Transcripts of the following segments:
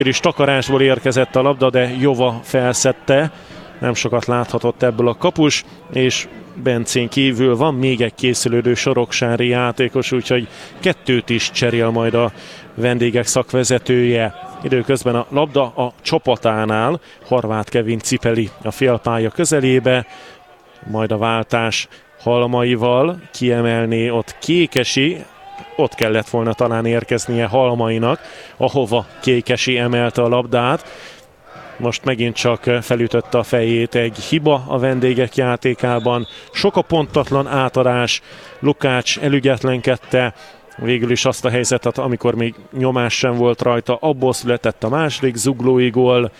És takarásból érkezett a labda, de Jova felszedte. Nem sokat láthatott ebből a kapus, és Bencén kívül van még egy készülődő soroksári játékos, úgyhogy kettőt is cserél majd a vendégek szakvezetője. Időközben a labda a csapatánál Horváth Kevin cipeli a félpálya közelébe, majd a váltás Halmaival kiemelné ott Kékesi. Ott kellett volna talán érkeznie Halmainak, ahova Kékesi emelte a labdát. Most megint csak felütötte a fejét egy hiba a vendégek játékában. Sok a pontatlan átadás, Lukács elügyetlenkedte, végül is azt a helyzetet, amikor még nyomás sem volt rajta, abból született a második zuglói gól.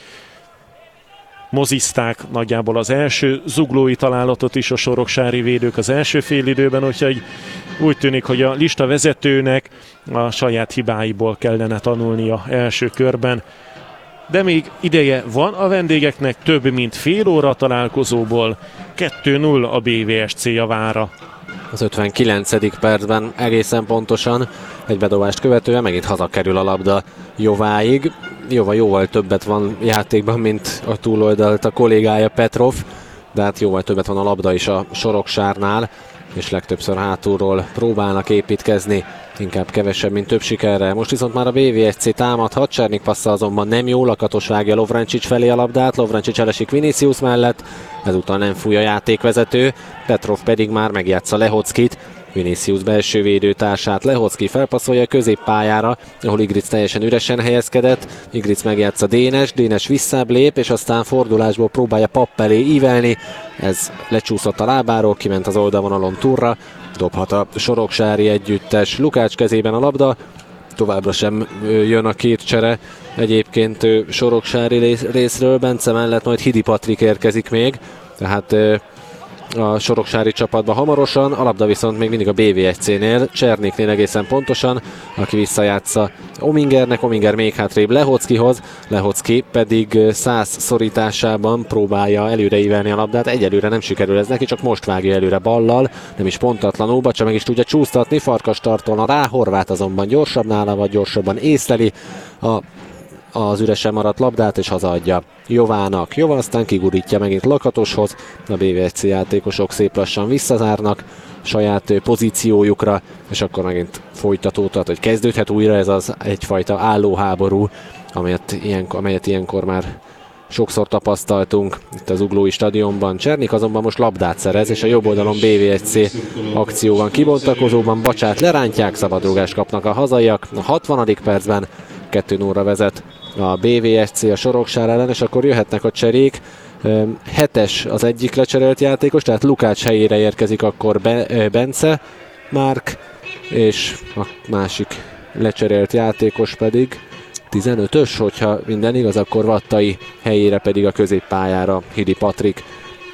Mozizták nagyjából az első zuglói találatot is a soroksári védők az első félidőben, úgyhogy úgy tűnik, hogy a lista vezetőnek a saját hibáiból kellene tanulnia első körben. De még ideje van a vendégeknek, több mint fél óra találkozóból. 2-0 a BVSC javára. Az 59. percben egészen pontosan egy bedobást követően megint hazakerül a labda Jováig. Jova jóval többet van játékban, mint a túloldalt a kollégája Petrov, de hát jóval többet van a labda is a Soroksárnál, és legtöbbször hátulról próbálnak építkezni, inkább kevesebb, mint több sikerre. Most viszont már a BVSC támadhat, Csernik passza azonban nem jó, Lakatos vágja Lovrencsics felé a labdát, Lovrencsics elesik Vinicius mellett, ezúttal nem fúj a játékvezető, Petrov pedig már megjátsza Lehockit, Vinicius belső védőtársát, Lehocki felpasszolja a középpályára, ahol Igric teljesen üresen helyezkedett, Igric megjátsza Dénes visszább lép, és aztán fordulásból próbálja Papp elé ívelni, ez lecsúszott a lábáról, kiment az oldalvonalon túlra, dobhat a soroksári együttes, Lukács kezében a labda, továbbra sem jön a két csere, egyébként soroksári részről, Bence mellett majd Hidi Patrik érkezik még, tehát a soroksári csapatba hamarosan, a labda viszont még mindig a BVSC-nél, Cserniknél egészen pontosan, aki visszajátsza Omingernek, Ominger még hátrébb Lehockihoz, Lehocki pedig 100 szorításában próbálja előreívelni a labdát, egyelőre nem sikerül ez neki, csak most vágja előre ballal, nem is pontatlanul, Bacsa meg is tudja csúsztatni, Farkas tartolna rá, Horváth azonban gyorsabb nála, vagy gyorsabban észleli az üresen maradt labdát, és hazaadja Jovának. Jova aztán kigurítja megint Lakatoshoz, a BVSC játékosok szép lassan visszazárnak saját pozíciójukra, és akkor megint folytatódhat, hogy kezdődhet újra ez az egyfajta állóháború, amelyet ilyenkor már sokszor tapasztaltunk itt az Zuglói stadionban. Csernik azonban most labdát szerez, és a jobb oldalon BVSC akcióban kibontakozóban Bacsát lerántják, szabadrugást kapnak a hazaiak. A 60. percben 2-0-ra vezet a BVSC a Soroksár ellen, és akkor jöhetnek a cserék. 7-es az egyik lecserélt játékos, tehát Lukács helyére érkezik akkor Bence Márk, és a másik lecserélt játékos pedig 15-ös, hogyha minden igaz, akkor Vattai helyére pedig a középpályára Hidi Patrik.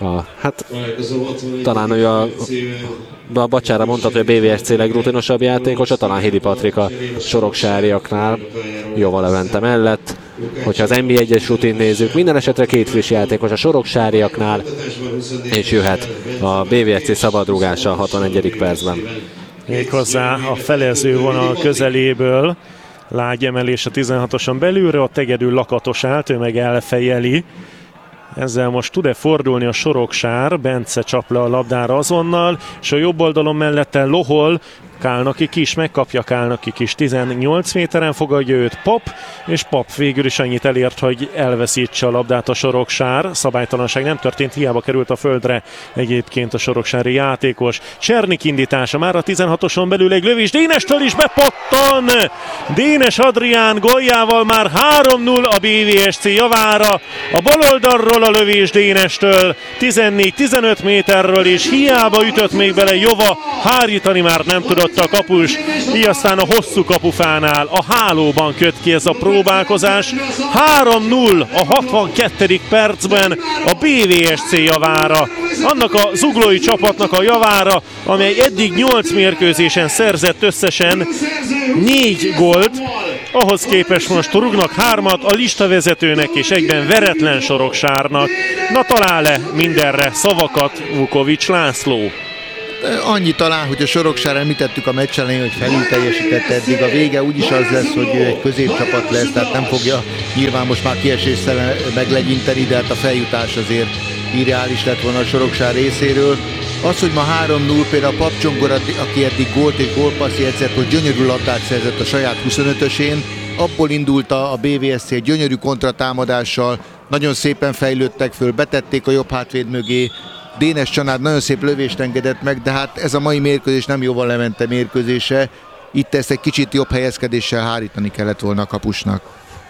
Talán ő a Bacsára mondtad, hogy a BVSC legrutinosabb játékosa, talán Hidi Patrik a soroksáriaknál Jova Levente mellett. Hogyha az NB1-es rutint nézzük, minden esetre két friss játékos a soroksáriaknál, és jöhet a BVSC szabadrugása a 61. percben. Méghozzá a felező vonal közeléből, lágy emelés a 16-oson belülre, ott egyedül Lakatos állt, ő meg elfejeli. Ezzel most tud-e fordulni a Soroksár, Bence csap le a labdára azonnal, és a jobb oldalon mellette Lohol, Kálnoki is megkapja, Kálnoki is 18 méteren fogadja őt Pap, és Pap végül is annyit elért, hogy elveszítse a labdát a Soroksár. Szabálytalanság nem történt, hiába került a földre egyébként a soroksári játékos. Csernik indítása már a 16-oson belül, egy lövés Dénestől is bepattan! Dénes Adrián góljával már 3-0 a BVSC javára. A bal oldalról a lövés Dénestől, 14-15 méterről, és hiába ütött még bele Jova, hárítani már nem tudott a kapus, így aztán a hosszú kapufánál a hálóban köt ki ez a próbálkozás. 3-0 a 62. percben a BVSC javára, annak a zuglói csapatnak a javára, amely eddig 8 mérkőzésen szerzett összesen 4 gólt, ahhoz képest most rúgnak 3-at a listavezetőnek és egyben veretlen Soroksárnak. Na, talál-e mindenre szavakat Vukovics László? Annyi talán, hogy a Sorokság, említettük a meccs elején, hogy felül teljesített eddig, a vége úgyis az lesz, hogy egy középcsapat lesz, tehát nem fogja nyilván most már kieséssel meglegyinteni, de hát a feljutás azért irreális lett volna a Sorokság részéről. Az, hogy ma 3-0 például a Papcsongor, aki eddig gólt és gólpasszi egyszer, hogy gyönyörű labdát szerzett a saját 25-ösén, abból indult a BVSC egy gyönyörű kontratámadással, nagyon szépen fejlődtek föl, betették a jobb hátvéd mögé, Dénes Csanád nagyon szép lövést engedett meg, de hát ez a mai mérkőzés nem jóval Levente mérkőzése, itt ezt egy kicsit jobb helyezkedéssel hárítani kellett volna a kapusnak.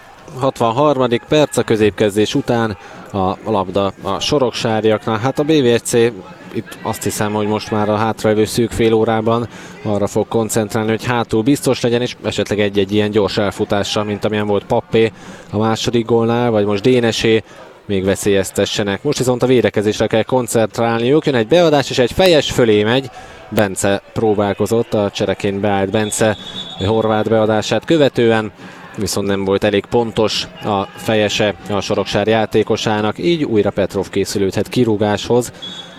63. perc a középkezdés után a labda a Soroksáriaknál. Hát a BVSC itt azt hiszem, hogy most már a hátralévő szűk fél órában arra fog koncentrálni, hogy hátul biztos legyen, és esetleg egy-egy ilyen gyors elfutással, mint amilyen volt Pappé a második gólnál, vagy most Dénesé, még veszélyeztessenek. Most viszont a védekezésre kell koncentrálniuk, jön egy beadás, és egy fejes fölé megy. Bence próbálkozott, a csereként beállt Bence horvát beadását követően, viszont nem volt elég pontos a fejese a Sorokság játékosának, így újra Petrov készülődhet kirúgáshoz,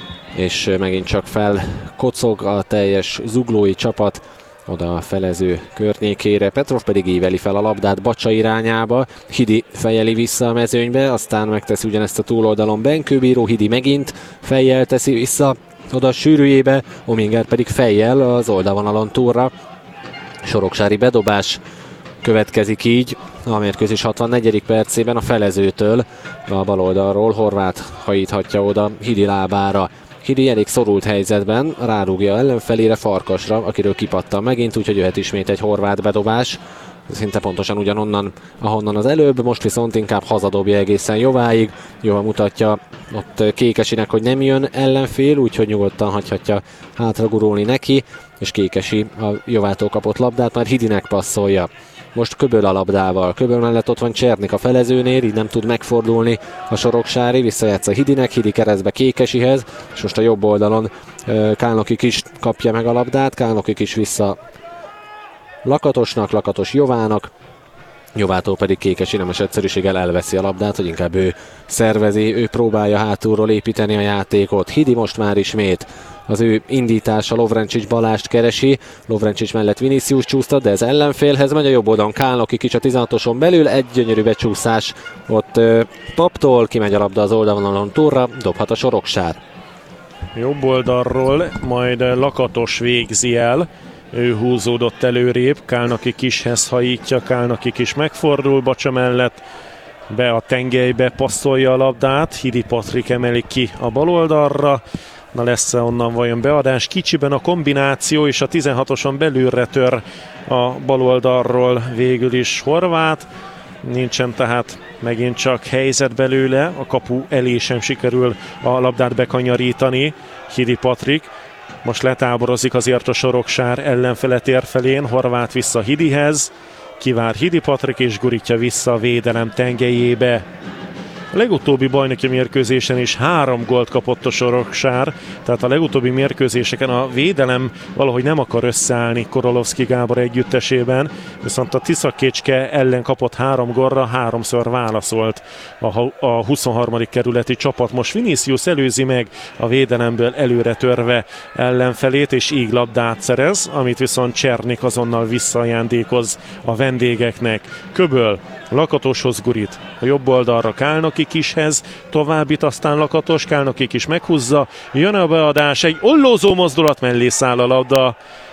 és megint csak felkocog a teljes zuglói csapat oda a felező környékére. Petrov pedig íveli fel a labdát Bacsa irányába, Hidi fejeli vissza a mezőnybe, aztán megteszi ugyanezt a túloldalon Benkőbíró, Hidi megint fejjel teszi vissza oda a sűrűjébe, Ominger pedig fejjel az oldalvonalon túlra. Soroksári bedobás következik így a mérkőzés 64. percében a felezőtől, a bal oldalról Horváth hajíthatja oda Hidi lábára. Hidi elég szorult helyzetben, rárúgja ellenfelére, Farkasra, akiről kipattan megint, úgyhogy jöhet ismét egy horvát bedobás. Szinte pontosan ugyanonnan, ahonnan az előbb, most viszont inkább hazadobja egészen Jováig. Jova mutatja ott Kékesinek, hogy nem jön ellenfél, úgyhogy nyugodtan hagyhatja hátragurulni neki, és Kékesi a Jovától kapott labdát már Hidinek passzolja. Most Köböl a labdával. Köböl mellett ott van Csernik a felezőnél, így nem tud megfordulni a Soroksári, visszajátsza Hidinek, Hidi keresztbe Kékesihez, és most a jobb oldalon Kálnokik is kapja meg a labdát, Kálnokik is vissza Lakatosnak, Lakatos Jovának, Jovától pedig Kékesi nemes egyszerűséggel elveszi a labdát, hogy inkább ő szervezi, ő próbálja hátulról építeni a játékot. Hidi most már ismét az ő indítása, Lovrencsics Balást keresi, Lovrencsics mellett Vinicius csúsztat, de ez ellenfélhez megy, a jobb oldalon Kálnokik is a 16-oson belül, egy gyönyörű becsúszás ott Paptól, kimegy a labda az oldalvonalon túlra, dobhat a Sorokság. Jobb oldalról majd Lakatos végzi el, ő húzódott előrébb, Kálnokik ishez hajítja, Kálnokik is megfordul Bacsa mellett, be a tengelybe passzolja a labdát, Hidi Patrik emeli ki a bal oldalra. Na lesz-e onnan vajon beadás? Kicsiben a kombináció, és a 16-oson belülre tör a bal oldalról végül is Horváth. Nincsen tehát megint csak helyzet belőle, a kapu elé sem sikerül a labdát bekanyarítani. Hidi Patrik most letáborozik azért a Sorokság ellenfele térfelén, Horváth vissza Hidihez, kivár Hidi Patrik és gurítja vissza a védelem tengelyébe. A legutóbbi bajnoki mérkőzésen is 3 gólt kapott a Sorokság, tehát a legutóbbi mérkőzéseken a védelem valahogy nem akar összeállni Korolovszki Gábor együttesében, viszont a Tiszakécske ellen kapott 3 gólra, 3-szor válaszolt a 23. kerületi csapat. Most Vinicius előzi meg a védelemből előre törve ellenfelét, és így labdát szerez, amit viszont Csernik azonnal visszaajándékoz a vendégeknek. Köböl Lakatoshoz gurít, a jobb oldalra Kálnokik ishez, továbbit aztán Lakatos, Kálnokik is meghúzza, jön a beadás, egy ollózó mozdulat mellé száll a labda.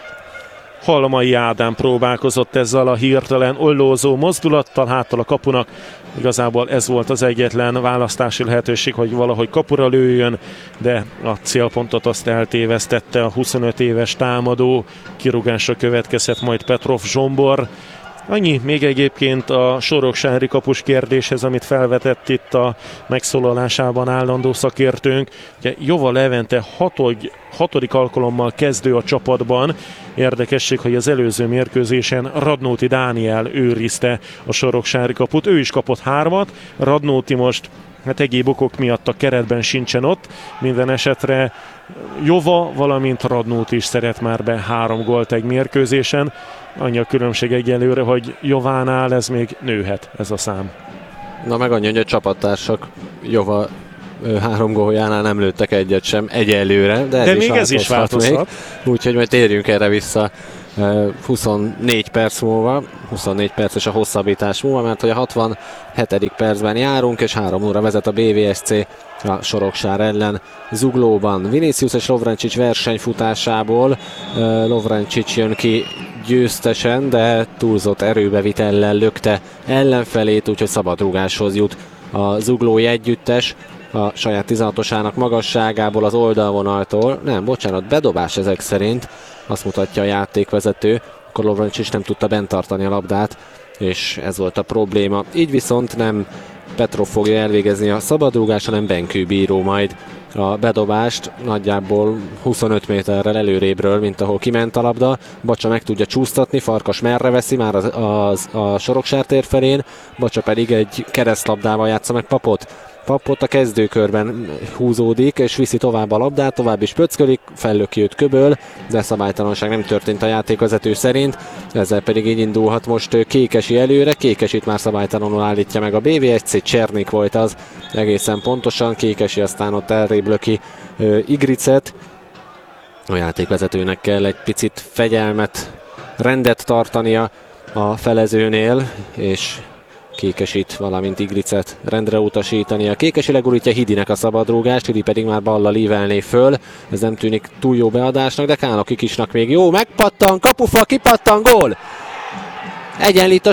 Halmai Ádám próbálkozott ezzel a hirtelen ollózó mozdulattal háttal a kapunak. Igazából ez volt az egyetlen választási lehetőség, hogy valahogy kapura lőjön, de a célpontot azt eltévesztette a 25 éves támadó. Kirúgásra következett majd Petrov Zsombor. Annyi még egyébként a soroksári kapus kérdéshez, amit felvetett itt a megszólalásában állandó szakértőnk. Ugye Jova Levente 6. alkalommal kezdő a csapatban. Érdekesség, hogy az előző mérkőzésen Radnóti Dániel őrizte a soroksári kaput. Ő is kapott 3, Radnóti most egyéb okok miatt a keretben sincsen ott. Minden esetre Jova, valamint Radnóti is szeret már be 3 gólt egy mérkőzésen. Annyi a különbség egyelőre, hogy Jovánál ez még nőhet, ez a szám. Na meg annyi, hogy a csapattársak Jova 3 góljánál nem lőttek egyet sem egyelőre, de még ez is változhat. Úgyhogy majd térjünk erre vissza 24 perc múlva, 24 perces a hosszabbítás múlva, mert hogy a 67. percben járunk, és 3-0-ra vezet a BVSC a Soroksár ellen Zuglóban. Vinicius és Lovrencsics versenyfutásából Lovrencsics jön ki győztesen, de túlzott erőbevitellel lökte ellenfelét, úgyhogy szabadrúgáshoz jut a zuglói együttes a saját 16-osának magasságából, az oldalvonaltól. Nem, bocsánat, bedobás ezek szerint, azt mutatja a játékvezető. Akkor Lovrencsics nem tudta bent tartani a labdát, és ez volt a probléma. Így viszont nem Petrov fogja elvégezni a szabadrúgást, hanem Benkő bíró majd a bedobást, nagyjából 25 méterrel előrébről, mint ahol kiment a labda. Bacsa meg tudja csúsztatni, Farkas merre veszi már a Soroksár tér felén, Bacsa pedig egy keresztlabdával játsza meg Papot a kezdőkörben húzódik, és viszi tovább a labdát, tovább is pöckölik, fellöki őt köböl, de szabálytalanság nem történt a játékvezető szerint, ezzel pedig így indulhat most Kékesi előre. Kékesit már szabálytalanul állítja meg a BVSC, Csernik volt az egészen pontosan, Kékesi aztán ott elrébb löki Igricet. A játékvezetőnek kell egy picit fegyelmet, rendet tartania a felezőnél, és Kékesit, valamint Igricet rendre utasítani. A Kékesi legurítja Hidinek a szabadrúgást, Hidi pedig már ballal ívelné föl. Ez nem tűnik túl jó beadásnak, de Kánokikisnak még jó. Megpattan, kapufa, kipattan, gól! Egyenlít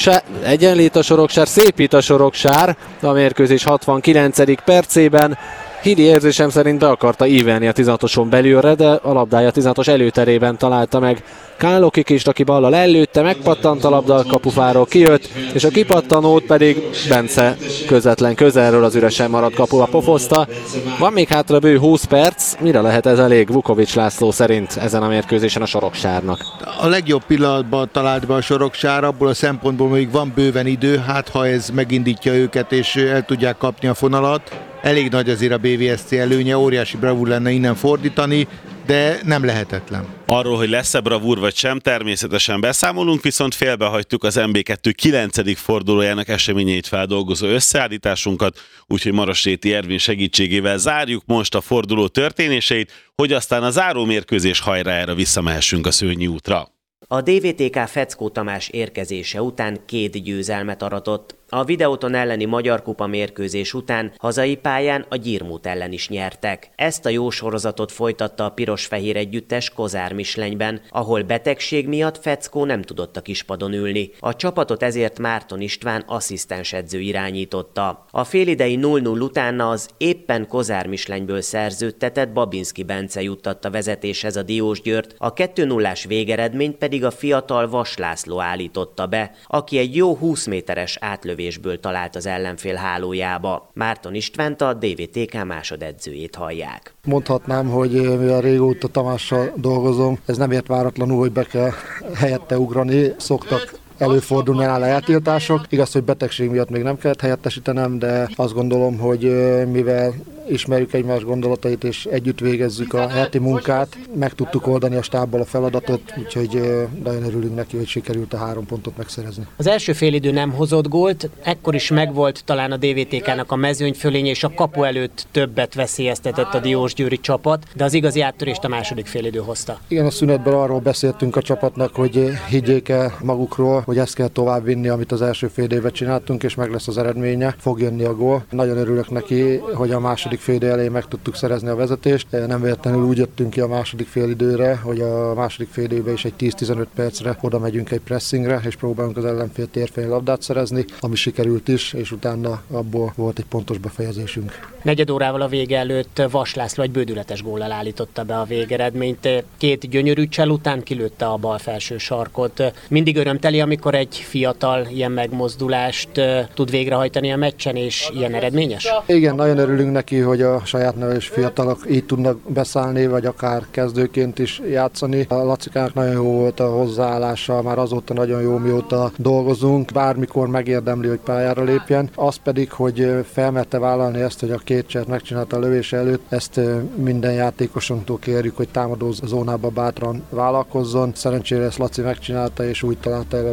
a Soroksár, szépít a Soroksár a mérkőzés 69. percében. Hidi érzésem szerint be akarta ívelni a 16-oson belülre, de a labdája a 16-os előterében találta meg Kálokikist, aki ballal ellőtte, megpattant a labda, a kapufáról kijött, és a kipattanót pedig Bence közvetlen közelről az üresen maradt kapuba pofozta. Van még hátra bő 20 perc, mire lehet ez elég Vukovics László szerint ezen a mérkőzésen a Soroksárnak? A legjobb pillanatban talált be a Soroksár, abból a szempontból még van bőven idő, hát ha ez megindítja őket és el tudják kapni a fonalat. Elég nagy azért a BVSC előnye, óriási bravúr lenne innen fordítani, de nem lehetetlen. Arról, hogy lesz-e bravúr vagy sem, természetesen beszámolunk, viszont félbehagytuk az MB2 9. fordulójának eseményeit feldolgozó összeállításunkat, úgyhogy Marosréti Ervin segítségével zárjuk most a forduló történéseit, hogy aztán a zárómérkőzés hajrájára visszamehessünk a Szőnyi útra. A DVTK Feckó Tamás érkezése után 2 győzelmet aratott. A Videóton elleni Magyar Kupa mérkőzés után hazai pályán a Gyirmót ellen is nyertek. Ezt a jó sorozatot folytatta a piros-fehér együttes Kozármislenyben, ahol betegség miatt Feckó nem tudott a kispadon ülni. A csapatot ezért Márton István asszisztensedző irányította. A félidei 0-0 utána az éppen Kozármislenyből szerződtetett Babinski Bence juttatta vezetéshez a Diósgyőrt, a 2-0-ás végeredményt pedig a fiatal Vas László állította be, aki egy jó 20 méteres átlövésből talált az ellenfél hálójába. Márton Istvánt, a DVTK másodedzőjét hallják. Mondhatnám, hogy mivel régóta Tamással dolgozom, ez nem ért váratlanul, hogy be kell helyette ugrani. Szoktak előfordulni nála eltiltások. Igaz, hogy betegség miatt még nem kellett helyettesítenem, de azt gondolom, hogy mivel ismerjük egymás gondolatait és együtt végezzük a heti munkát, meg tudtuk oldani a stábbal a feladatot, úgyhogy nagyon örülünk neki, hogy sikerült a 3 pontot megszerezni. Az első félidő nem hozott gólt, ekkor is megvolt talán a DVTK-nak a mezőnyfölénye, és a kapu előtt többet veszélyeztetett a diósgyőri csapat, de az igazi áttörést a második félidő hozta. Igen, a szünetben arról beszéltünk a csapatnak, hogy higgyék el magukról, hogy ezt kell tovább vinni, amit az első fél időben csináltunk, és meg lesz az eredménye, fog jönni a gól. Nagyon örülök neki, hogy a második fél idő elején meg tudtuk szerezni a vezetést. Nem véletlenül úgy jöttünk ki a második fél időre, hogy a második fél időben is egy 10-15 percre oda megyünk egy pressingre, és próbálunk az ellenfél térfelén labdát szerezni, ami sikerült is, és utána abból volt egy pontos befejezésünk. Negyed órával a vége előtt Vas László egy bődületes góllal állította be a végeredményt. 2 gyönyörű csel után kilőtte a bal felső sarkot. Mindig örömteli, amikor egy fiatal ilyen megmozdulást tud végrehajtani a meccsen, és ilyen eredményes? Igen, nagyon örülünk neki, hogy a saját nevelés fiatalok így tudnak beszállni, vagy akár kezdőként is játszani. A Lacikának nagyon jó volt a hozzáállása, már azóta nagyon jó, mióta dolgozunk, bármikor megérdemli, hogy pályára lépjen. Az pedig, hogy felmerte vállalni ezt, hogy a 2 cselt megcsinálta a lövése előtt, ezt minden játékosunktól kérjük, hogy támadó zónába bátran vállalkozzon. Szerencsére ezt Laci megcsinálta, és úgy találta el a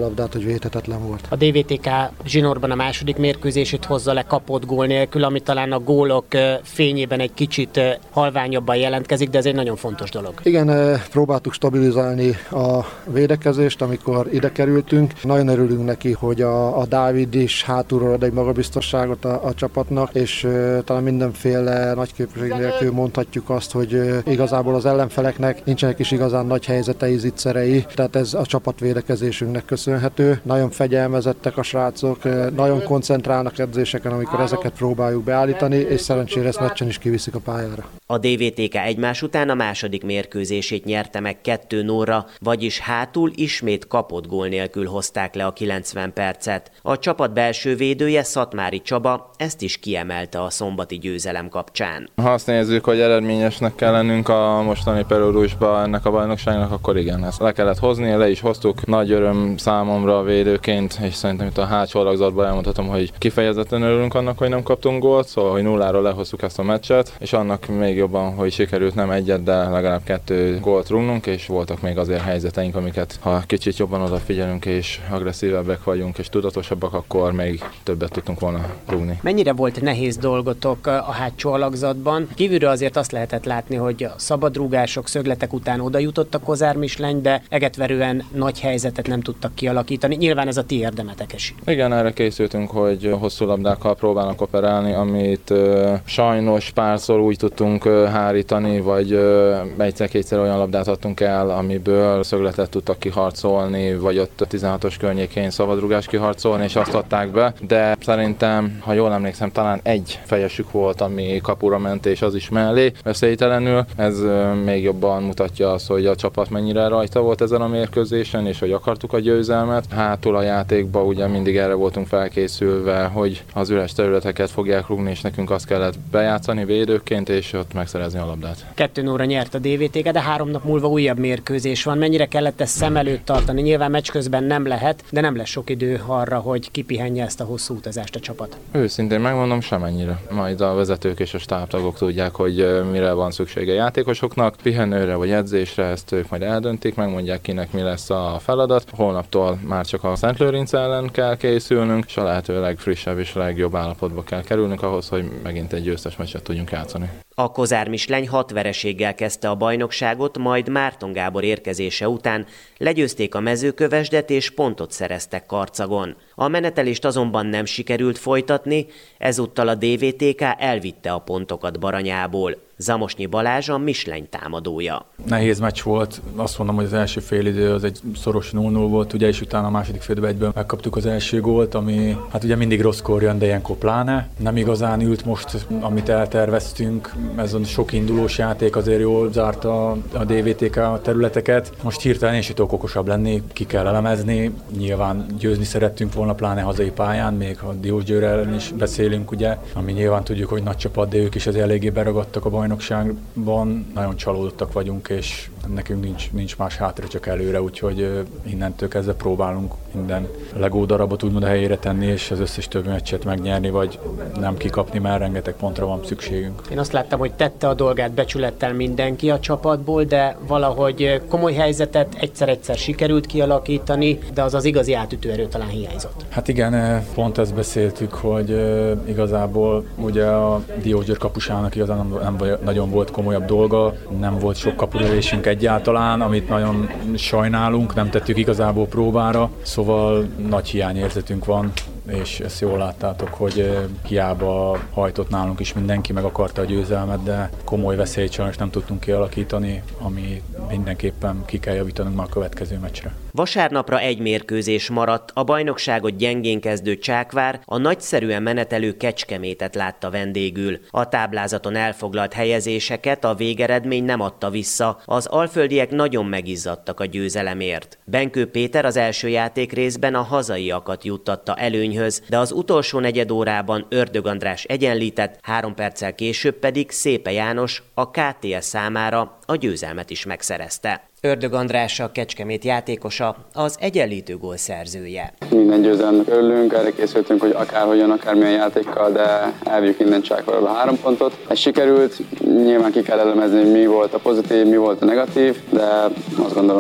labdát, hogy védhetetlen volt. A DVTK zsinórban a második mérkőzését hozza le kapott gól nélkül, ami talán a gólok fényében egy kicsit halványabban jelentkezik, de ez egy nagyon fontos dolog. Igen, próbáltuk stabilizálni a védekezést, amikor ide kerültünk. Nagyon örülünk neki, hogy a Dávid is hátulról ad egy magabiztosságot a csapatnak, és talán mindenféle nagy képesség nélkül mondhatjuk azt, hogy igazából az ellenfeleknek nincsenek is igazán nagy helyzetei, zicserei, tehát ez a csapatvédekezésünknek köszönhető. Nagyon fegyelmezettek a srácok, nagyon koncentrálnak edzéseken, amikor ezeket próbáljuk beállítani, és szerencsére ezt meccsen is kiviszik a pályára. A DVTK egymás után a második mérkőzését nyerte meg 2-0-ra, vagyis hátul ismét kapott gól nélkül hozták le a 90 percet. A csapat belső védője, Szatmári Csaba ezt is kiemelte a szombati győzelem kapcsán. Ha azt nézzük, hogy eredményesnek kell lennünk a mostani periódusban ennek a bajnokságnak, akkor igen, ezt le kellett hozni, le is hoztuk. Nagy öröm számomra a védőként, és szerintem itt a hátsó alakzatban elmondhatom, hogy kifejezetten örülünk annak, hogy nem kaptunk gólt, szóval hogy 0-ról lehoztuk ezt a meccset, és annak még jobban, hogy sikerült nem egyet, de legalább 2 gólt rúgnunk, és voltak még azért helyzeteink, amiket ha kicsit jobban odafigyelünk, és agresszívebbek vagyunk, és tudatosabbak, akkor még többet tudtunk volna rúgni. Mennyire volt nehéz dolgotok a hátsó alakzatban? Kívülről azért azt lehetett látni, hogy a szabadrúgások, szögletek után oda jutott a Kozár Misleny, de egetverően nagy helyzetet nem tudtak kialakítani. Nyilván ez a ti érdemetek is. Igen, erre készültünk, hogy hosszú labdákkal próbálnak operálni, amit sajnos párszor úgy tudtunk hárítani, vagy egyszer-kétszer olyan labdát adtunk el, amiből szögletet tudtak kiharcolni, vagy ott 16-os környékén szabadrúgás kiharcolni, és azt adták be, de szerintem, ha jól emlékszem, talán egy fejesük volt, ami kapura ment, és az is mellé veszélytelenül. Ez még jobban mutatja azt, hogy a csapat mennyire rajta volt ezen a mérkőzésen, és hogy akartuk a győzelmet. Hátul a játékban ugye mindig erre voltunk felkészülve, hogy az üres területeket fogják rúgni, és nekünk azt kellett bejátszani védőként, és ott megszerezni a labdát. 2-0-ra nyert a DVTK, de 3 nap múlva újabb mérkőzés van. Mennyire kellett ezt szem előtt tartani? Nyilván meccs közben nem lehet, de nem lesz sok idő arra, hogy kipihenje ezt a hosszú utazást a csapat. Őszintén megmondom, semennyire. Majd a vezetők és a stábtagok tudják, hogy mire van szüksége játékosoknak. Pihenőre vagy edzésre, ezt ők majd eldöntik, megmondják kinek mi lesz a feladat. Holnaptól már csak a Szentlőrinc ellen kell készülnünk, és a lehető legfrissebb és legjobb állapotba kell kerülnünk ahhoz, hogy megint egy győztes meccset tudjunk játszani. A Kozár Misleny 6 vereséggel kezdte a bajnokságot, majd Márton Gábor érkezése után legyőzték a Mezőkövesdet és pontot szereztek Karcagon. A menetelést azonban nem sikerült folytatni, ezúttal a DVTK elvitte a pontokat Baranyából. Zamosnyi Balázs a Misleny támadója. Nehéz meccs volt, azt mondom, hogy az első félidő az egy szoros 0-0 volt, ugye, és utána a második félidőben egyből megkaptuk az első gólt, ami hát ugye mindig rosszkor jön, de ilyenkor pláne. Nem igazán ült most, amit elterveztünk, ez a sok indulós játék azért jól zárta a DVTK a területeket. Most hirtelen én is tudok okosabb lenni, ki kell elemezni, nyilván győzni szerettünk volna, pláne hazai pályán, még a Diósgyőr ellen is beszélünk, ugye, ami nyilván tudjuk, hogy nagy csapat, de ők is az eléggé beragadtak a bajnokságban, nagyon csalódottak vagyunk, és nekünk nincs más hátra, csak előre, úgyhogy innentől kezdve próbálunk minden legó darabot úgymond a helyére tenni, és az összes többi meccset megnyerni, vagy nem kikapni, mert rengeteg pontra van szükségünk. Én azt láttam, hogy tette a dolgát becsülettel mindenki a csapatból, de valahogy komoly helyzetet egyszer-egyszer sikerült kialakítani, de az igazi átütő erő talán hiányzott. Hát igen, pont ezt beszéltük, hogy igazából ugye a Diósgyőr kapusának igazán nem nagyon volt komolyabb dolga, nem volt sok kapulövésünk egyáltalán, amit nagyon sajnálunk, nem tettük igazából próbára, szóval nagy hiányérzetünk van, és ezt jól láttátok, hogy hiába hajtott nálunk is mindenki, meg akarta a győzelmet, de komoly veszélyt sajnos nem tudtunk kialakítani, ami mindenképpen ki kell javítanunk már a következő meccsre. Vasárnapra egy mérkőzés maradt, a bajnokságot gyengén kezdő Csákvár a nagyszerűen menetelő Kecskemétet látta vendégül. A táblázaton elfoglalt helyezéseket a végeredmény nem adta vissza, az alföldiek nagyon megizzadtak a győzelemért. Benkő Péter az első játékrészben a hazaiakat juttatta előnyhöz, de az utolsó negyedórában Ördög András egyenlített, 3 perccel később pedig Szépe János a KTS számára a győzelmet is megszerezte. Ördög András a Kecskemét játékosa, az egyenlítő gól szerzője. Minden győzelemnek örülünk, erre készültünk, hogy akárhogyan, akármilyen játékkal, de elvigyük innen Csákvárba 3 pontot. Ez sikerült, nyilván ki kell elemezni, mi volt a pozitív, mi volt a negatív, de azt gondolom, hogy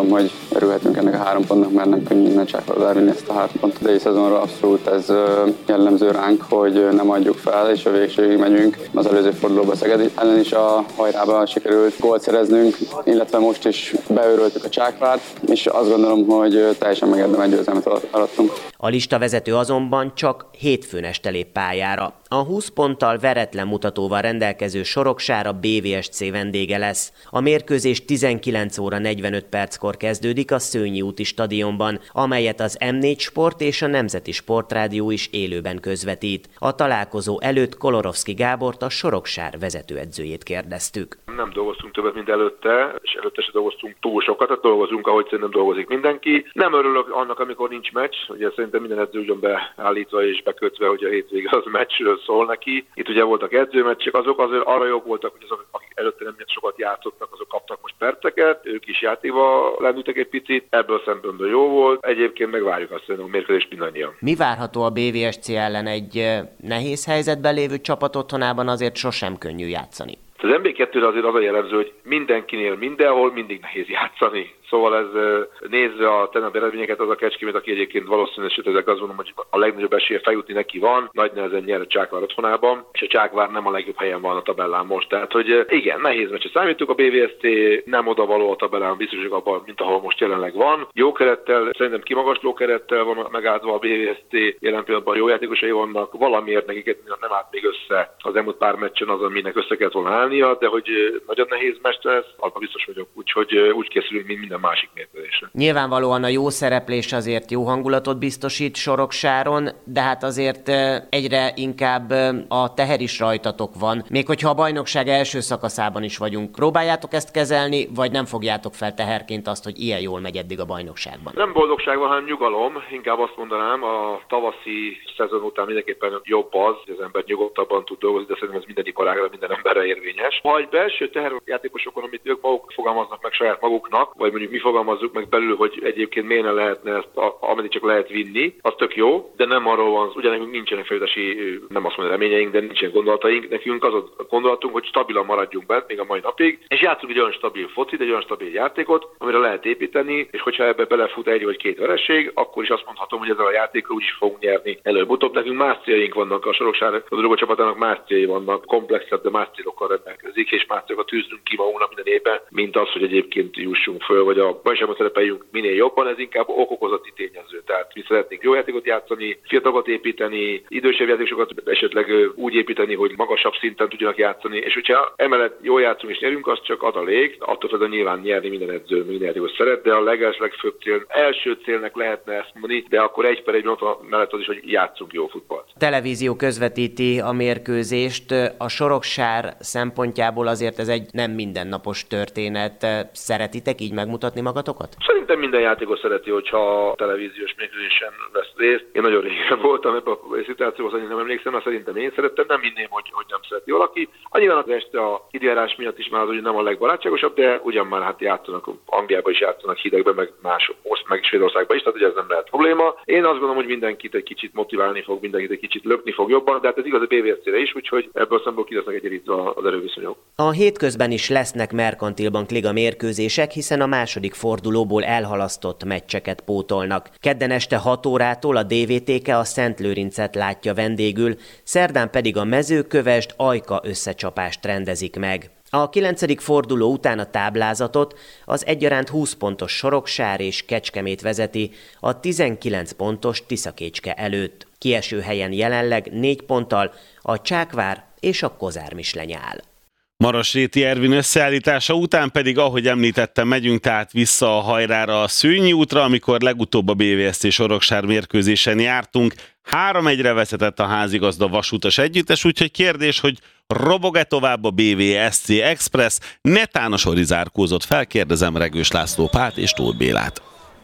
örülhetünk ennek a 3 pontnak, mert nem könnyű innen Csákváról elvinni ezt a 3 pontot. De szezonra abszolút ez jellemző ránk, hogy nem adjuk fel, és a végségig megyünk. Az előző fordulóban Szeged ellen is a hajrába sikerült gólt szereznünk, illetve most is beőröltük a Csákvárt, és azt gondolom, hogy teljesen megérdemelt győzelmet arattunk. A listavezető azonban csak hétfőn este lép pályára. A 20 ponttal veretlen mutatóval rendelkező Soroksár a BVSC vendége lesz. A mérkőzés 19 óra 45 perckor kezdődik a Szőnyi úti stadionban, amelyet az M4 Sport és a Nemzeti Sportrádió is élőben közvetít. A találkozó előtt Kolorovszki Gábort, a Soroksár vezetőedzőjét kérdeztük. Nem dolgoztunk többet, mint előtte, és előtte se dolgoztunk túl sokat, tehát dolgozunk, ahogy szerintem dolgozik mindenki. Nem örülök annak, amikor nincs meccs, ugye szerintem minden edző ugyan beállítva és bekötve, hogy a hétvége az meccsről szól neki. Itt ugye voltak edzőmeccsek, azok azért arra jók voltak, hogy azok, akik előtte nem sokat játszottak, azok kaptak most perceket, ők is játékba lendültek egy picit, ebből szempontból jó volt. Egyébként megvárjuk azt szerintem a mérkőzést mindannyian. Mi várható a BVSC ellen? Egy nehéz helyzetben lévő csapat otthonában azért sosem könnyű játszani. Az MB2-re azért az a jellemző, hogy mindenkinél mindenhol mindig nehéz játszani. Szóval ez nézve a tegnapi eredményeket, az a Kecskemét, aki egyébként valószínűleg, sőt, ezek azt mondom, hogy a legnagyobb esélye feljutni neki van, nagy nehezen nyer a Csákvár otthonában, és a Csákvár nem a legjobb helyen van a tabellán most. Tehát, hogy igen, nehéz meccset számítunk, a BVSC nem odavaló a tabellán, biztosak abban, mint ahol most jelenleg van. Jó kerettel, szerintem kimagasló kerettel van megáldva a BVSC, jelen pillanatban jó játékosai vannak, valamiért nekik nem állt még össze az elmúlt pár meccsen az, aminek össze kellett volna állnia, de hogy nagyon nehéz meccs lesz, abban biztos vagyok, úgyhogy úgy készülünk, mint minden másik mérkőzésre. Nyilvánvalóan a jó szereplés azért jó hangulatot biztosít Soroksáron, de hát azért egyre inkább a teher is rajtatok van. Még hogyha a bajnokság első szakaszában is vagyunk. Próbáljátok ezt kezelni, vagy nem fogjátok fel teherként azt, hogy ilyen jól megy eddig a bajnokságban? Nem boldogság van, hanem nyugalom. Inkább azt mondanám, a tavaszi szezon után mindenképpen jobb az, hogy az ember nyugodtabban tud dolgozni, de szerintem ez minden iparágra, minden emberre érvényes. Ha egy belső teherjátékosokon, amit ők maguk fogalmaznak meg saját maguknak, vagy mondjuk mi fogalmazzuk meg belül, hogy egyébként miért ne lehetne ezt, ameddig csak lehet vinni, az tök jó, de nem arról van, ugye nekünk nincsenek fejlesztési, nem azt mondom reményeink, de nincsenek gondolatunk. Nekünk az a gondolatunk, hogy stabilan maradjunk bent még a mai napig, és játszunk egy olyan stabil focit, egy olyan stabil játékot, amire lehet építeni, és hogyha ebbe belefut egy vagy két vereség, akkor is azt mondhatom, hogy ezzel a játékkal úgy is fogunk nyerni előbb-utóbb. Nekünk más céljaink vannak, a Soroksár a Droga csapatának más céljai vannak, komplexebb, de más célokkal rendelkezik, és más célokat tűzünk ki magunknak minden évben, mint az, hogy egyébként jussunk föl, vagy a bajnokságban szerepeljünk minél jobban, ez inkább okokozati tényező. Tehát mi szeretnénk jó játékot játszani, fiatalokat építeni, idősebb játékosokat esetleg úgy építeni, hogy magasabb szinten tudjanak játszani, és hogyha emellett jól játszunk és nyerünk, az csak adalék, attól fedve nyilván nyerni minden edző, minden játékos szeret, de a legfőbb cél, első célnek lehetne ezt mondani, de akkor egy per egy ott mellett az is, hogy játszunk jó futballt. A televízió közvetíti a mérkőzést, a Soroksár szempontjából azért ez egy nem mindennapos történet. Szeretitek így megmutatni magatokat? Szerintem minden játékos szereti, hogyha a televíziós mérkőzésen vesz részt. Én nagyon régen voltam ebben a szituációban, hogy nem emlékszem, mert szerintem én szerettem, nem hinném, hogy nem szereti valaki. Annyiban az este a időjárás miatt is már az, hogy nem a legbarátságosabb, de ugyan már hát játszanak, Angliában is játszanak hidegben, meg meg Svédországban is, tehát ugye ez nem lehet probléma. Én azt gondolom, hogy mindenkit egy kicsit motiválni fog, mindenkit egy kicsit lökni fog jobban, de hát ez igaz a BVSC-re is, úgyhogy ebből a szempontból ki lesznek egyenlítve az erőviszonyok. A hétközben is lesznek Merkantil Bank Liga mérkőzések, hiszen a második fordulóból elhalasztott meccseket pótolnak. Kedden este 6 órától a DVTK a Szentlőrincet látja vendégül, szerdán pedig a Mezőkövesd Ajka összecsapást rendezik meg. A 9. forduló után a táblázatot az egyaránt 20 pontos Soroksár és Kecskemét vezeti a 19 pontos Tiszakécske előtt. Kieső helyen jelenleg 4 ponttal a Csákvár és a Kozármisleny áll. Marasréti Ervin összeállítása után pedig, ahogy említettem, megyünk tehát vissza a hajrára a Szőnyi útra, amikor legutóbb a BVSC Soroksár mérkőzésen jártunk. 3-1-re vezetett a házigazda vasútas együttes, úgyhogy kérdés, hogy robog-e tovább a BVSC Express? Netán a sori zárkózott, felkérdezem Regős László Pát és Tóth Bélát.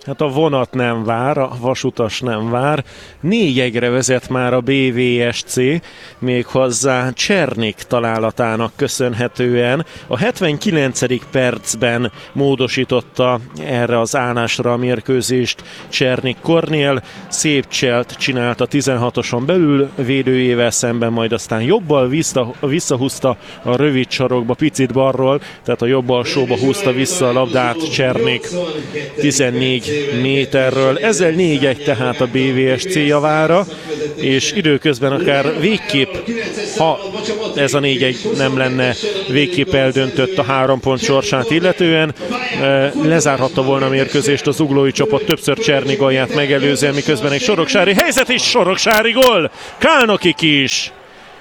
Hát a vonat nem vár, a vasutas nem vár. 4-1-re vezet már a BVSC, méghozzá Csernik találatának köszönhetően. A 79. percben módosította erre az állásra a mérkőzést Csernik Kornél. Szép cselt csinált a 16-oson belül, védőjével szemben, majd aztán jobbal visszahúzta a rövid sarokba, picit balról, tehát a jobb alsóba húzta vissza a labdát Csernik 14 méterről. Ezzel 4-1 tehát a BVSC javára, és időközben akár végképp, ha ez a 4-1 nem lenne végképp eldöntött a 3 pont sorsát illetően, lezárhatta volna a mérkőzést a zuglói csapat többször Cserni gólját megelőzően, miközben egy soroksári helyzet és soroksári gól! Kálnokik is!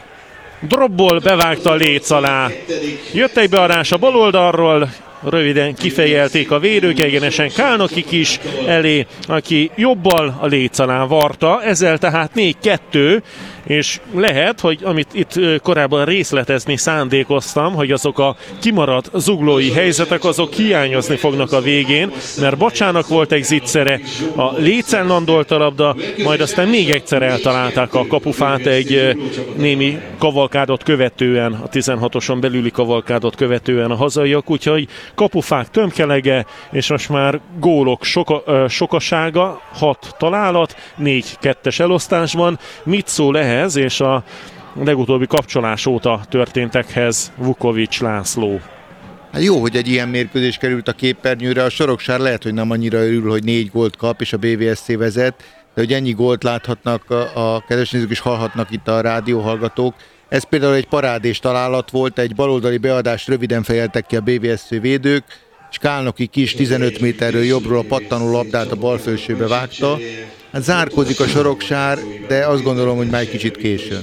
Dropból bevágta a léc alá. Jött egy beadás a bal oldalról, röviden kifejelték a védők, egyenesen Kálnokik is elé, aki jobbal a léc alá varta, ezzel tehát 4-2, és lehet, hogy amit itt korábban részletezni szándékoztam, hogy azok a kimaradt zuglói helyzetek, azok hiányozni fognak a végén, mert Bacsának volt egy zicsere, a lécen landolt a labda, majd aztán még egyszer eltalálták a kapufát egy némi kavalkádot követően, a 16-oson belüli kavalkádot követően a hazaiak, úgyhogy kapufák tömkelege, és most már gólok sokasága, 6 találat, 4-2-es elosztásban. Mit szól ehhez, és a legutóbbi kapcsolás óta történtekhez Vukovics László? Hát jó, hogy egy ilyen mérkőzés került a képernyőre, a Soroksár lehet, hogy nem annyira örül, hogy 4 gólt kap, és a BVSC vezet, de hogy ennyi gólt láthatnak a kedves nézők, és hallhatnak itt a rádióhallgatók. Ez például egy parádés találat volt, egy baloldali beadást röviden fejeltek ki a BVSC védők, és Kálnokik is 15 méterről jobbról a pattanó labdát a bal felsőbe vágta. Hát zárkózik a Soroksár, de azt gondolom, hogy már egy kicsit későn.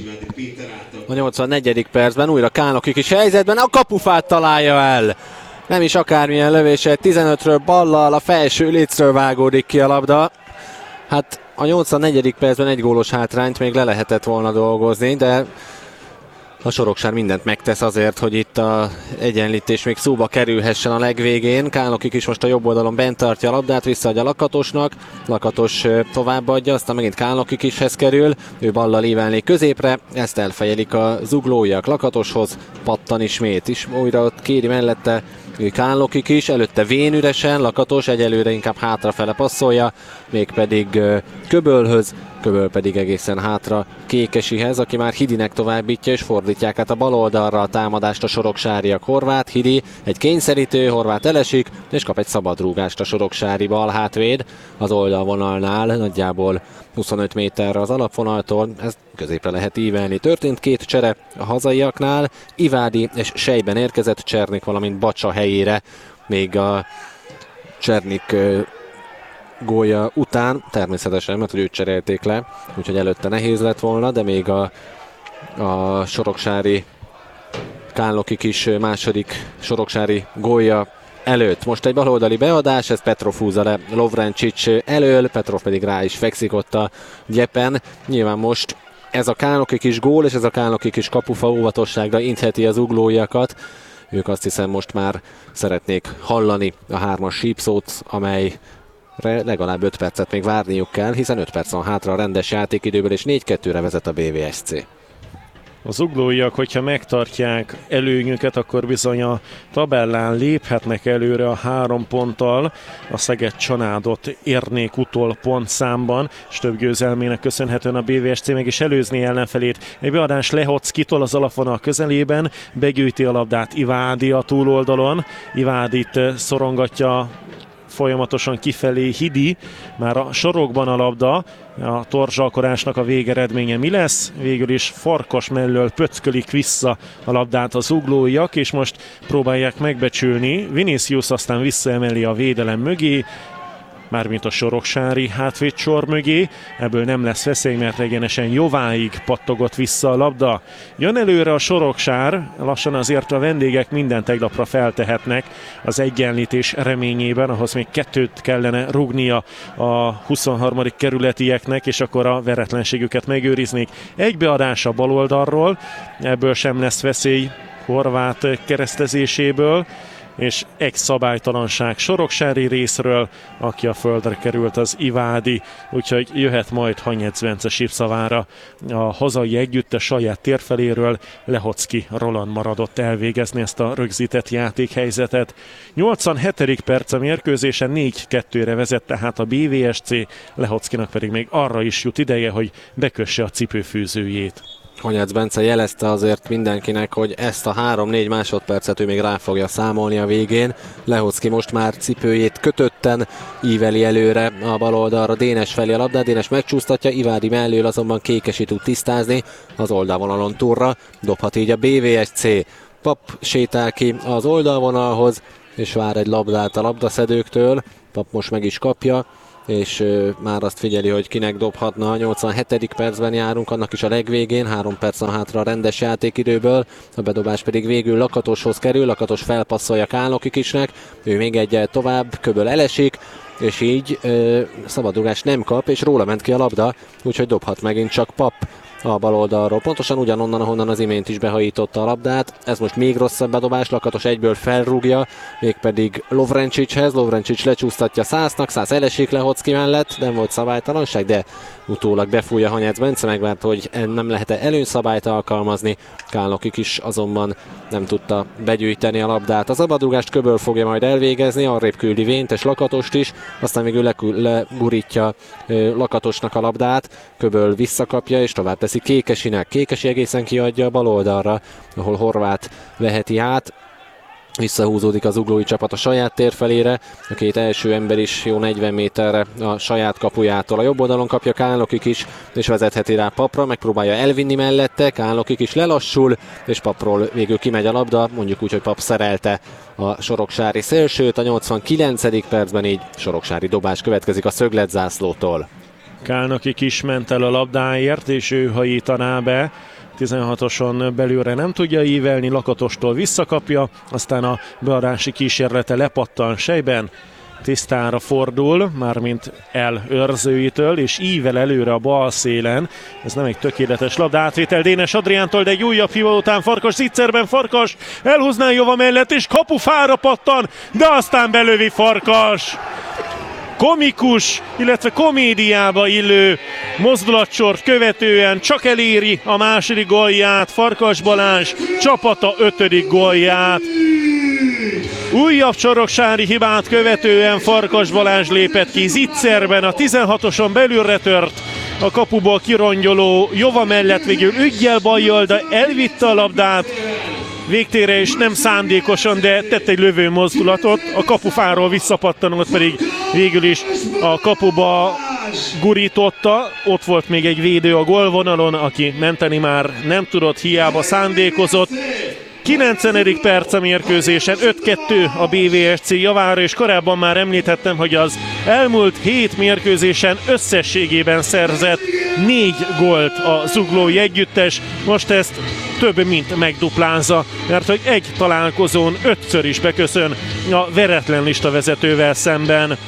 A 84. percben újra Kálnokik is helyzetben, a kapufát találja el. Nem is akármilyen lövése, 15-ről ballal, a felső lécről vágódik ki a labda. Hát a 84. percben egy gólos hátrányt még le lehetett volna dolgozni, de a Soroksár mindent megtesz azért, hogy itt az egyenlítés még szóba kerülhessen a legvégén. Kálnokik is most a jobb oldalon bent tartja a labdát, visszaadja Lakatosnak. Lakatos továbbadja, aztán megint Kálnokik ishez kerül. Ő ballal ívelné középre, ezt elfejelik a zuglóiak Lakatoshoz. Pattan ismét is, újra ott kéri mellette Kálnokik is, előtte vén üresen, Lakatos egyelőre inkább hátrafele passzolja, mégpedig Köbölhöz, Köböl pedig egészen hátra Kékesihez, aki már Hidinek továbbítja, és fordítják át a bal oldalra a támadást a soroksáriak. Horváth, Hidi, egy kényszerítő, Horváth elesik, és kap egy szabadrúgást a soroksári bal hátvéd az oldalvonalnál, nagyjából 25 méterre az alapvonaltól, ez középre lehet ívelni. Történt 2 csere a hazaiaknál, Ivádi és Sejben érkezett Csernik, valamint Bacsa helyére, még a Csernik gólja után, természetesen, mert hogy őt cserélték le, úgyhogy előtte nehéz lett volna, de még a soroksári Kálnokik is második soroksári gólja előtt. Most egy baloldali beadás, ez Petrov húzza le Lovrencsics elől, Petrov pedig rá is fekszik ott a gyepen. Nyilván most ez a Kálnokik is gól, és ez a Kálnokik is kapufa óvatosságra intheti az uglóiakat. Ők azt hiszem most már szeretnék hallani a 3-as sípszót, amely legalább 5 percet még várniuk kell, hiszen 5 perc van hátra a rendes játékidőből, és 4-2-re vezet a BVSC. A zuglóiak, hogyha megtartják előnyüket, akkor bizony a tabellán léphetnek előre a 3 ponttal. A Szeged-Csanádot érnék utol pontszámban, és több győzelmének köszönhetően a BVSC meg is előzni ellenfelét. Egy beadás Lehockitól az alapvonal közelében, begyűjti a labdát Ivádi a túloldalon. Ivádit szorongatja folyamatosan kifelé Hidi, már a sorokban a labda, a torzsalkodásnak a végeredménye mi lesz? Végül is Farkas mellől pöckölik vissza a labdát az zuglóiak, és most próbálják megbecsülni. Vinicius aztán visszaemeli a védelem mögé, mármint a soroksári hátvédsor mögé. Ebből nem lesz veszély, mert egyenesen Jováig pattogott vissza a labda. Jön előre a Soroksár, lassan azért a vendégek minden teglapra feltehetnek az egyenlítés reményében, ahhoz még 2 kellene rúgnia a 23. kerületieknek, és akkor a veretlenségüket megőriznék. Egy beadás a bal oldalról, ebből sem lesz veszély Horváth keresztezéséből. és egy szabálytalanság soroksári részről, aki a földre került, az Ivádi, úgyhogy jöhet majd Hanyec Bence sípszavára a hazai együttes saját térfeléről. Lehocki Roland maradott elvégezni ezt a rögzített játékhelyzetet. 87. perc a mérkőzésen, 4-2-re vezet tehát a BVSC, Lehockinak pedig még arra is jut ideje, hogy bekösse a cipőfűzőjét. Hanyec Bence jelezte azért mindenkinek, hogy ezt a 3-4 másodpercet ő még rá fogja számolni a végén. Lehocki most már cipőjét kötötten íveli előre a bal oldalra Dénes felé a labdát, Dénes megcsúsztatja, Ivádi mellől azonban Kékesi tud tisztázni az oldalvonalon túlra, dobhat így a BVSC. Pap sétál ki az oldalvonalhoz, és vár egy labdát a labdaszedőktől. Pap most meg is kapja, és már azt figyeli, hogy kinek dobhatna. A 87. percben járunk, annak is a legvégén, 3 perc van hátra a rendes játékidőből, a bedobás pedig végül Lakatoshoz kerül, Lakatos felpasszolja Kálnokikisnek, ő még egyel tovább, Köböl elesik, és így szabadrugás nem kap, és róla ment ki a labda, úgyhogy dobhat megint csak Pap a bal oldalról. Pontosan ugyanonnan, ahonnan az imént is behajította a labdát. Ez most még rosszabb bedobás, Lakatos egyből felrúgja, mégpedig Lovrencsicshez. Lovrencsics lecsúsztatja Szásznak, Szász elesik Lehocki mellett, nem volt szabálytalanság, de utólag befújja Hanyec Bence, megvárt, hogy nem lehet-e előnyszabályt alkalmazni. Kálnokik is azonban nem tudta begyűjteni a labdát. A szabadrugást Köböl fogja majd elvégezni, arrébb küldi Véntes Lakatost is, aztán végül legurítja Lakatosnak a labdát, Köböl visszakapja és tovább teszi Kékesinek. Kékesi egészen kiadja a bal oldalra, ahol Horváth veheti át. Visszahúzódik az zuglói csapat a saját tér felére, a két első ember is jó 40 méterre a saját kapujától. A jobb oldalon kapja Kálnokik is, és vezetheti rá Papra, megpróbálja elvinni mellette, Kálnokik is lelassul, és Papról végül kimegy a labda, mondjuk úgy, hogy Pap szerelte a soroksári szélsőt. A 89. percben így soroksári dobás következik a szögletzászlótól. Kálnokik is ment el a labdáért, és ő hajítaná be. 16-oson belülre nem tudja ívelni, Lakatostól visszakapja, aztán a beadási kísérlete lepattan sejben, tisztára fordul, mármint előrzőitől, és ível előre a bal szélen. Ez nem egy tökéletes labda átvétel Dénes Adriántól, de egy újabb hiba után Farkas zicserben, Farkas elhúzná Jova mellett, és kapufára pattan, de aztán belövi Farkas. Komikus, illetve komédiába illő mozdulatsort követően csak eléri a második gólját, Farkas Balázs csapata 5. gólját. Újabb soroksári hibát követően Farkas Balázs lépett ki zicserben, a 16-oson belülre tört, a kapuból kirongyoló Jova mellett végül üggyel bajjal, de elvitte a labdát végtére, és nem szándékosan, de tett egy lövő mozdulatot, a kapufáról visszapattanott pedig végül is a kapuba gurította. Ott volt még egy védő a gólvonalon, aki menteni már nem tudott, hiába szándékozott. 90. perc a mérkőzésen, 5-2 a BVSC javára, és korábban már említettem, hogy az elmúlt 7 mérkőzésen összességében szerzett 4 gólt a zuglói együttes. Most ezt több mint megduplázza, mert hogy egy találkozón 5-ször is beköszön a veretlen listavezetővel szemben.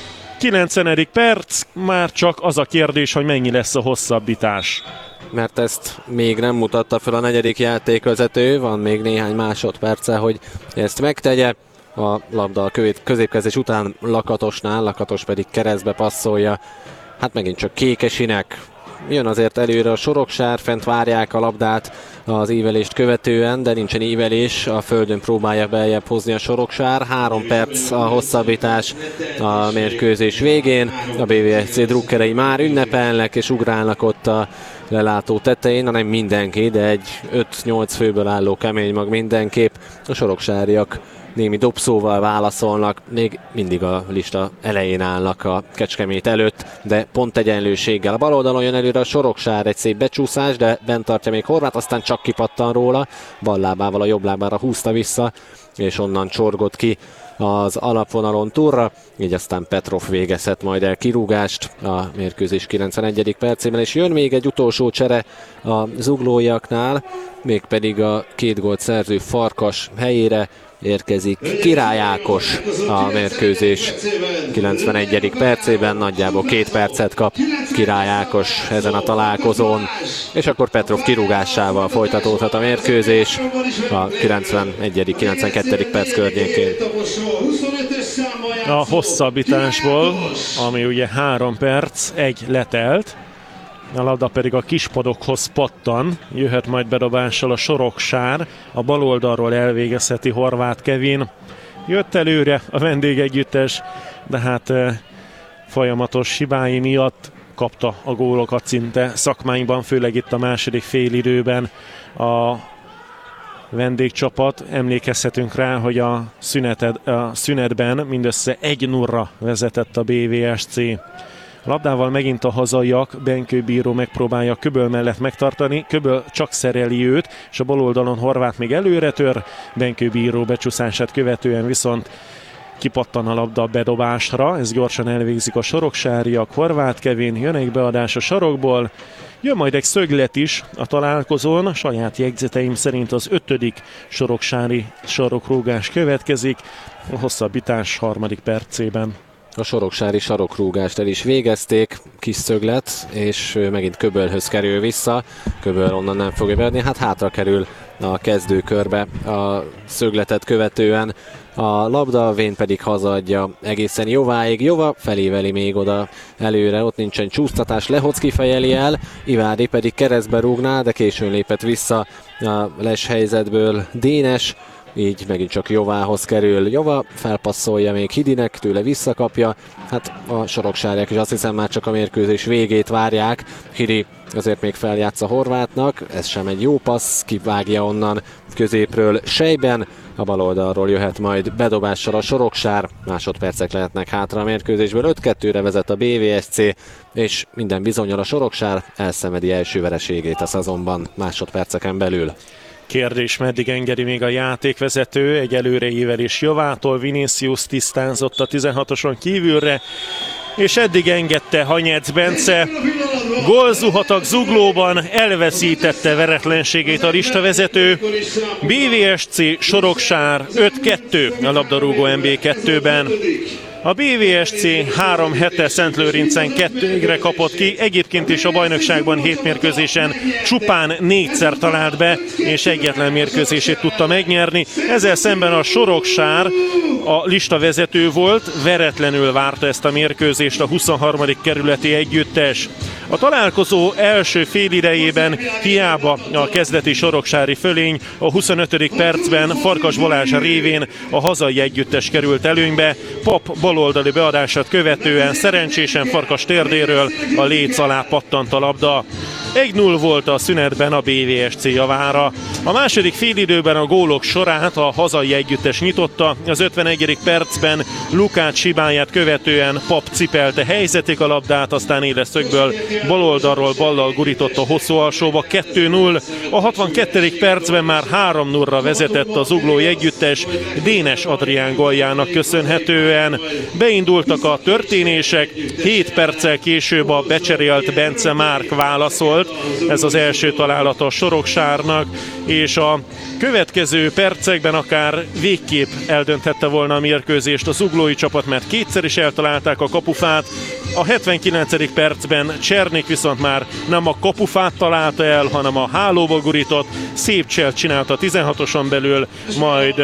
90. perc, már csak az a kérdés, hogy mennyi lesz a hosszabbítás. Mert ezt még nem mutatta fel a negyedik játékvezető, van még néhány másodperce, hogy ezt megtegye. A labda a középkezdés után Lakatosnál, Lakatos pedig keresztbe passzolja. Hát megint csak Kékesinek. Jön azért előre a Soroksár, fent várják a labdát az ívelést követően, de nincsen ívelés, a földön próbálja beljebb hozni a Soroksár. 3 perc a hosszabbítás a mérkőzés végén. A BVSC drukkerei már ünnepelnek és ugrálnak ott a lelátó tetején, nem mindenki, de egy 5-8 főből álló kemény mag mindenképp. A soroksáriak némi dobszóval válaszolnak, még mindig a lista elején állnak a Kecskemét előtt, de pont egyenlőséggel. A bal oldalon jön előre a Soroksár, egy szép becsúszás, de bent tartja még Horváth, aztán csak kipattan róla, bal lábával a jobb lábára húzta vissza, és onnan csorgott ki az alapvonalon túlra, így aztán Petrov végezhet majd el kirúgást a mérkőzés 91. percében, és jön még egy utolsó csere a zuglóiaknál, mégpedig a 2 gólt szerző Farkas helyére érkezik Király Ákos a mérkőzés 91. percében, nagyjából 2 percet kap Király Ákos ezen a találkozón, és akkor Petrov kirúgásával folytatódhat a mérkőzés a 91.-92. perc környékén. A hosszabbításból, ami ugye 3 perc, 1 letelt, a labda pedig a kispadokhoz pattan, jöhet majd bedobással a Soroksár, a bal oldalról elvégezheti Horváth Kevin. Jött előre a vendégegyüttes, de hát folyamatos hibái miatt kapta a gólokat szinte szakmányban, főleg itt a második félidőben a vendégcsapat. Emlékezhetünk rá, hogy a szünetben mindössze 1-0-ra vezetett a BVSC. Labdával megint a hazaiak, Benkő bíró megpróbálja Köböl mellett megtartani, Köböl csak szereli őt, és a bal oldalon Horváth még előre tör, Benkő bíró becsúszását követően viszont kipattan a labda a bedobásra, ez gyorsan elvégzik a soroksáriak, Horváth Kevin, jön egy beadás a sarokból, jön majd egy szöglet is a találkozón, saját jegyzeteim szerint az 5. soroksári sarokrúgás következik, a hosszabbítás 3. percében. A soroksári sarokrúgást el is végezték, kis szöglet, és megint Köbölhöz kerül vissza. Köböl onnan nem fogja beadni, hát hátra kerül a kezdőkörbe a szögletet követően. A labda, Vén pedig hazaadja egészen Jováig. Jova feléveli még oda előre, ott nincsen csúsztatás, Lehocki fejeli el, Ivádi pedig keresztbe rúgná, de későn lépett vissza a les helyzetből Dénes. Így megint csak Jovához kerül. Jova felpasszolja még Hidinek, tőle visszakapja. Hát a soroksáriak is azt hiszem már csak a mérkőzés végét várják. Hidi azért még feljátsza Horvátnak, ez sem egy jó passz, kivágja onnan középről Sejben. A bal oldalról jöhet majd bedobással a Soroksár, másodpercek lehetnek hátra a mérkőzésből, 5-2-re vezet a BVSC, és minden bizonnyal a Soroksár elszenvedi első vereségét a szezonban másodperceken belül. Kérdés, meddig engedi még a játékvezető, egy előreívelés Jovától, Vinicius tisztázott a 16-oson kívülre, és eddig engedte Hanyec Bence. Gólzuhatag Zuglóban, elveszítette veretlenségét a listavezető. BVSC Soroksár 5-2 a labdarúgó MB2-ben. A BVSC 3 hete Szentlőrincen 2-re kapott ki, egyébként is a bajnokságban 7 mérkőzésen csupán 4-szer talált be, és egyetlen mérkőzését tudta megnyerni. Ezzel szemben a Soroksár a listavezető volt, veretlenül várta ezt a mérkőzést a 23. kerületi együttes. A találkozó első félidejében hiába a kezdeti soroksári fölény, a 25. percben Farkas Balázs révén a hazai együttes került előnybe. Pap baloldali beadását követően szerencsésen Farkas térdéről a léc alá pattant a labda. 1-0 volt a szünetben a BVSC javára. A második félidőben a gólok sorát a hazai együttes nyitotta. Az 51. percben Lukács hibáját követően Pap cipelte helyzetig a labdát, aztán éles szögből baloldalról ballal gurított a hosszú alsóba. 2-0. A 62. percben már 3-0-ra vezetett az zuglói együttes Dénes Adrián góljának köszönhetően. Beindultak a történések, 7 perccel később a becserélt Bence Márk válaszolt. Ez az első találata a Soroksárnak, és a következő percekben akár végképp eldönthette volna a mérkőzést a zuglói csapat, mert kétszer is eltalálták a kapufát. A 79. percben Csernik viszont már nem a kapufát találta el, hanem a hálóba gurított, szép cselt csinált a 16-oson belül, majd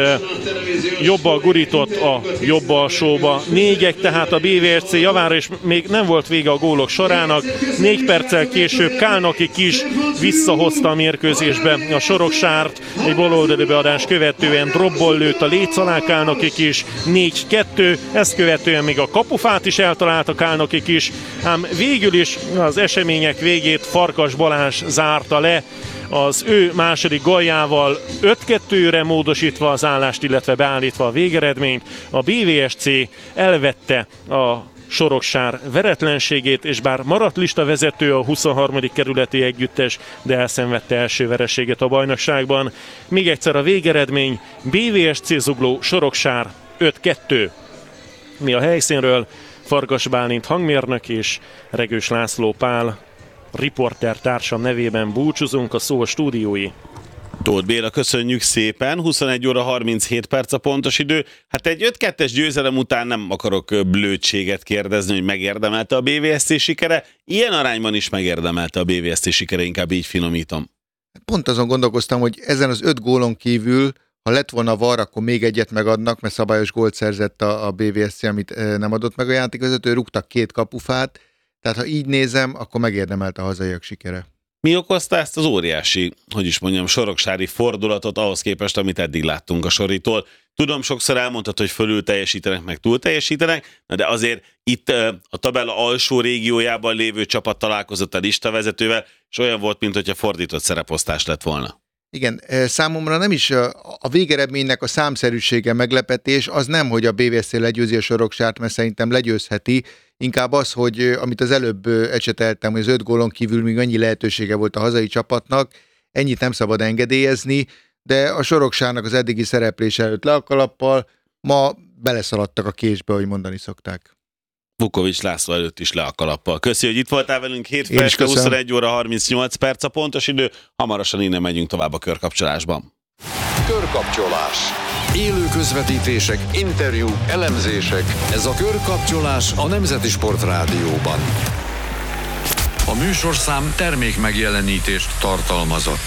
jobbal gurított a jobb alsóba. 4-1 tehát a BVSC javára, és még nem volt vége a gólok sorának. 4 perccel később Kálnoki Kis visszahozta a mérkőzésbe a Soroksárt, egy baloldali beadás követően dropból lőtt a léc alá Kálnoki Kis, 4-2, ezt követően még a kapufát is eltalálta Kálnoki Kis, ám végül is az események végét Farkas Balázs zárta le, az ő második góljával 5-2-re módosítva az állást, illetve beállítva a végeredményt. A BVSC elvette a Soroksár veretlenségét, és bár maradt listavezető a 23. kerületi együttes, de elszenvedte első vereséget a bajnokságban. Még egyszer a végeredmény: BVSC Zugló Soroksár 5-2. Mi a helyszínről Farkas Bálint hangmérnök és Regős László Pál riporter társam nevében búcsúzunk, a szó a stúdiói. Tóth Béla, köszönjük szépen. 21 óra 37 perc a pontos idő. Hát egy 5-2-es győzelem után nem akarok blödséget kérdezni, hogy megérdemelte a BVSC sikere. Ilyen arányban is megérdemelte a BVSC sikere, inkább így finomítom. Pont azon gondolkoztam, hogy ezen az 5 gólon kívül, ha lett volna VAR, akkor még egyet megadnak, mert szabályos gólt szerzett a BVSC, amit nem adott meg a játékvezető, rúgtak 2 kapufát, tehát ha így nézem, akkor megérdemelt a hazaiak sikere. Mi okozta ezt az óriási, soroksári fordulatot ahhoz képest, amit eddig láttunk a Soritól? Tudom, sokszor elmondtad, hogy fölül teljesítenek, meg túl teljesítenek, de azért itt a tabella alsó régiójában lévő csapat találkozott a listavezetővel, és olyan volt, mintha fordított szereposztás lett volna. Igen, számomra nem is a végeredménynek a számszerűsége meglepetés, az nem, hogy a BVSC legyőzi a Soroksárt, mert szerintem legyőzheti, inkább az, hogy amit az előbb ecseteltem, hogy az 5 gólon kívül még annyi lehetősége volt a hazai csapatnak, ennyit nem szabad engedélyezni, de a Soroksárnak az eddigi szereplése előtt le a kalappal, ma beleszaladtak a késbe, ahogy mondani szokták. Vukovics László előtt is le a kalappal. Köszi, hogy itt voltál velünk, hétfőn 21 óra 38 perc a pontos idő, hamarosan innen megyünk tovább a körkapcsolásban. Körkapcsolás. Élő közvetítések, interjúk, elemzések. Ez a Körkapcsolás a Nemzeti Sport Rádióban. A műsorszám termékmegjelenítést tartalmazott.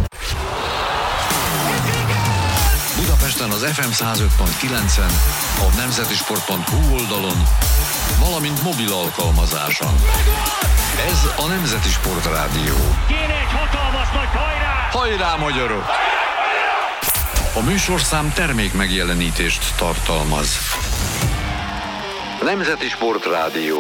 Budapesten az FM 105.9-en, a nemzetisport.hu oldalon, valamint mobil alkalmazáson. Ez a Nemzeti Sport Rádió. Kéne egy hatalmas nagy hajrá! Hajrá, magyarok! A műsorszám termékmegjelenítést tartalmaz. Nemzeti Sport Rádió.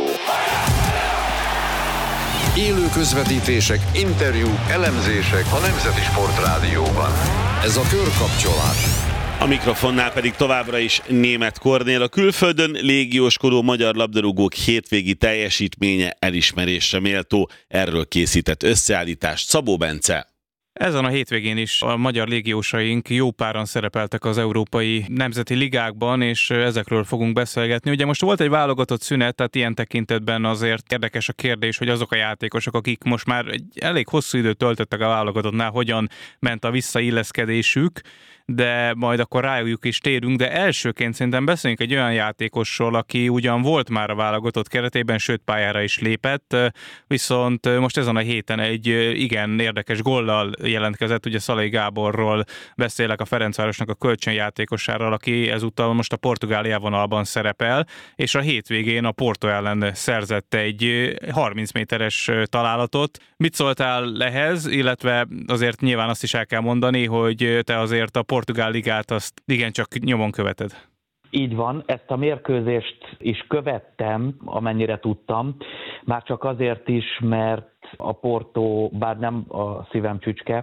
Élő közvetítések, interjúk, elemzések a Nemzeti Sport Rádióban. Ez a Körkapcsolás. A mikrofonnál pedig továbbra is Németh Kornél, a külföldön légióskodó magyar labdarúgók hétvégi teljesítménye elismerésre méltó. Erről készített összeállítást Szabó Bence. Ezen a hétvégén is a magyar légiósaink jó páran szerepeltek az európai nemzeti ligákban, és ezekről fogunk beszélgetni. Ugye most volt egy válogatott szünet, tehát ilyen tekintetben azért érdekes a kérdés, hogy azok a játékosok, akik most már egy elég hosszú időt töltöttek a válogatottnál, hogyan ment a visszailleszkedésük, de majd akkor rájuk is térünk, de elsőként szerintem beszéljünk egy olyan játékosról, aki ugyan volt már a válogatott keretében, sőt pályára is lépett, viszont most ezen a héten egy igen érdekes góllal jelentkezett, ugye Szalai Gáborról beszélek, a Ferencvárosnak a kölcsönjátékosáról, aki ezúttal most a Portugália vonalban szerepel, és a hétvégén a Porto ellen szerzett egy 30 méteres találatot. Mit szóltál ehhez, illetve azért nyilván azt is el kell mondani, hogy te azért a Portugál ligát azt igencsak nyomon követed. Így van, ezt a mérkőzést is követtem, amennyire tudtam, már csak azért is, mert a Porto, bár nem a szívem csücske,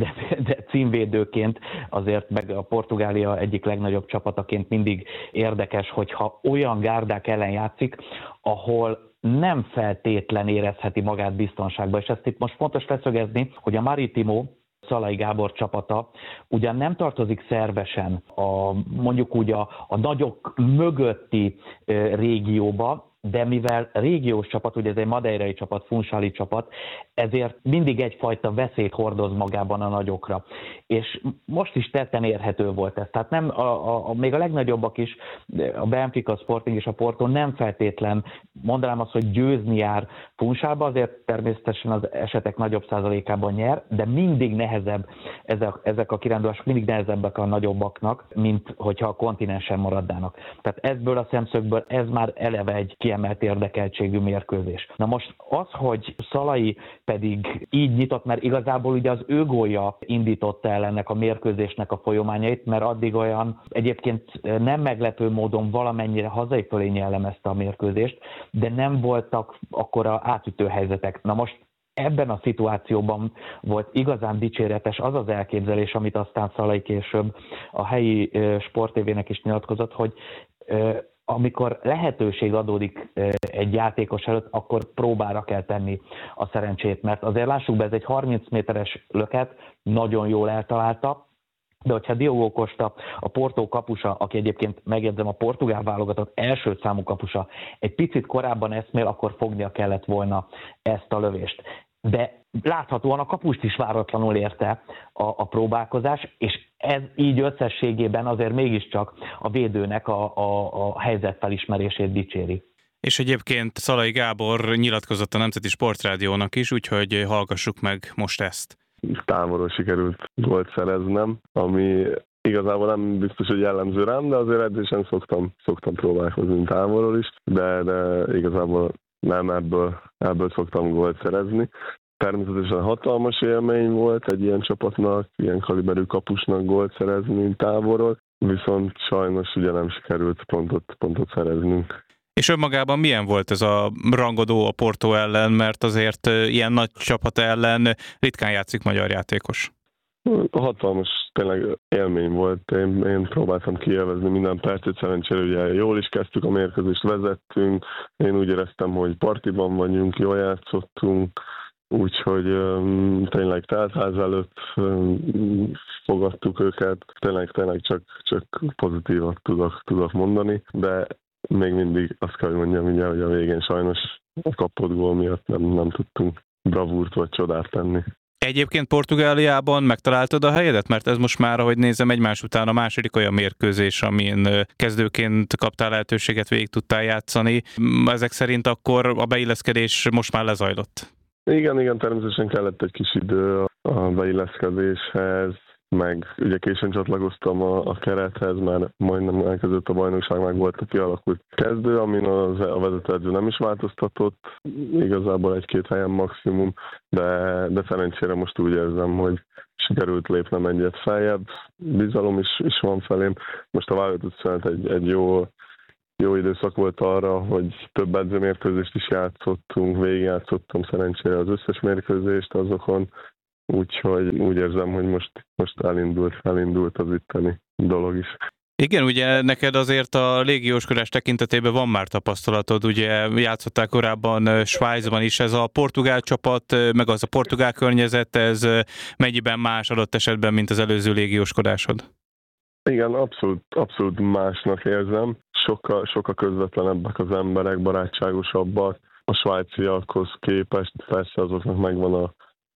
de címvédőként azért meg a Portugália egyik legnagyobb csapataként mindig érdekes, hogyha olyan gárdák ellen játszik, ahol nem feltétlen érezheti magát biztonságban. És ezt itt most fontos leszögezni, hogy a Maritimo, Szalai Gábor csapata ugyan nem tartozik szervesen mondjuk úgy a nagyok mögötti régióba, de mivel régiós csapat, ugye ez egy madeirai csapat, funchali csapat, ezért mindig egyfajta veszélyt hordoz magában a nagyokra. És most is tetten érhető volt ez. Tehát nem, még a legnagyobbak is, a Benfica, Sporting és a Porto nem feltétlen, mondanám azt, hogy győzni jár Funchalba, azért természetesen az esetek nagyobb százalékában nyer, de mindig nehezebb, ezek a kirándulások mindig nehezebbek a nagyobbaknak, mint hogyha a kontinensen maradnának. Tehát ebből a szemszögből ez már eleve egy kiemelt érdekeltségű mérkőzés. Na most az, hogy Szalai pedig így nyitott, mert igazából ugye az ő gólja indította el ennek a mérkőzésnek a folyamányait, mert addig olyan egyébként nem meglepő módon valamennyire hazai fölé jellemezte a mérkőzést, de nem voltak akkora átütő helyzetek. Na most ebben a szituációban volt igazán dicséretes az az elképzelés, amit aztán Szalai később a helyi Sport TV-nek is nyilatkozott, hogy amikor lehetőség adódik egy játékos előtt, akkor próbára kell tenni a szerencsét, mert azért lássuk be, ez egy 30 méteres löket, nagyon jól eltalálta, de hogyha Diogo Costa, a Porto kapusa, aki egyébként megjegyzem a portugál válogatott első számú kapusa, egy picit korábban eszmél, akkor fognia kellett volna ezt a lövést. de láthatóan a kapust is váratlanul érte a próbálkozás, és ez így összességében azért mégiscsak a védőnek a helyzetfelismerését dicséri. És egyébként Szalai Gábor nyilatkozott a Nemzeti Sportrádiónak is, úgyhogy hallgassuk meg most ezt. Távolról sikerült gólt szereznem, ami igazából nem biztos, hogy jellemző rám, de azért edzésen szoktam próbálkozni távolról is, de igazából nem ebből szoktam gólt szerezni. Természetesen hatalmas élmény volt egy ilyen csapatnak, ilyen kaliberű kapusnak gólt szerezni távolról, viszont sajnos ugye nem sikerült pontot szereznünk. És önmagában milyen volt ez a rangadó a Porto ellen, mert azért ilyen nagy csapat ellen ritkán játszik magyar játékos? Hatalmas tényleg élmény volt. Én próbáltam kielvezni minden percet, szerencsére ugye jól is kezdtük a mérkőzést, vezettünk. Én úgy éreztem, hogy partiban vagyunk, jól játszottunk, úgyhogy tényleg teltház előtt fogadtuk őket. Tényleg csak pozitívat tudok mondani, de még mindig azt kell, hogy mondjam, ugye, hogy a végén sajnos a kapott gól miatt nem tudtunk bravúrt vagy csodát tenni. Egyébként Portugáliában megtaláltad a helyedet? Mert ez most már, ahogy nézem, egymás után a második olyan mérkőzés, amin kezdőként kaptál lehetőséget, végig tudtál játszani. Ezek szerint akkor a beilleszkedés most már lezajlott? Igen, természetesen kellett egy kis idő a beilleszkedéshez, meg ugye későn csatlakoztam a kerethez, mert majdnem elkezdődött a bajnokság, meg volt a kialakult kezdő, amin a vezetőedző nem is változtatott, igazából egy-két helyen maximum, de szerencsére most úgy érzem, hogy sikerült lépnem egyet feljebb, bizalom is van felém. Most a válogatott szünet egy jó időszak volt arra, hogy több edzőmérkőzést is játszottunk, végigjátszottam szerencsére az összes mérkőzést azokon, úgyhogy úgy érzem, hogy most elindult az itteni dolog is. Igen, ugye neked azért a légióskodás tekintetében van már tapasztalatod, ugye játszottál korábban Svájcban is, ez a portugál csapat, meg az a portugál környezet, ez mennyiben más adott esetben, mint az előző légióskodásod? Igen, abszolút másnak érzem. Sokkal közvetlenebbek az emberek, barátságosabbak. A svájciakhoz képest persze azoknak megvan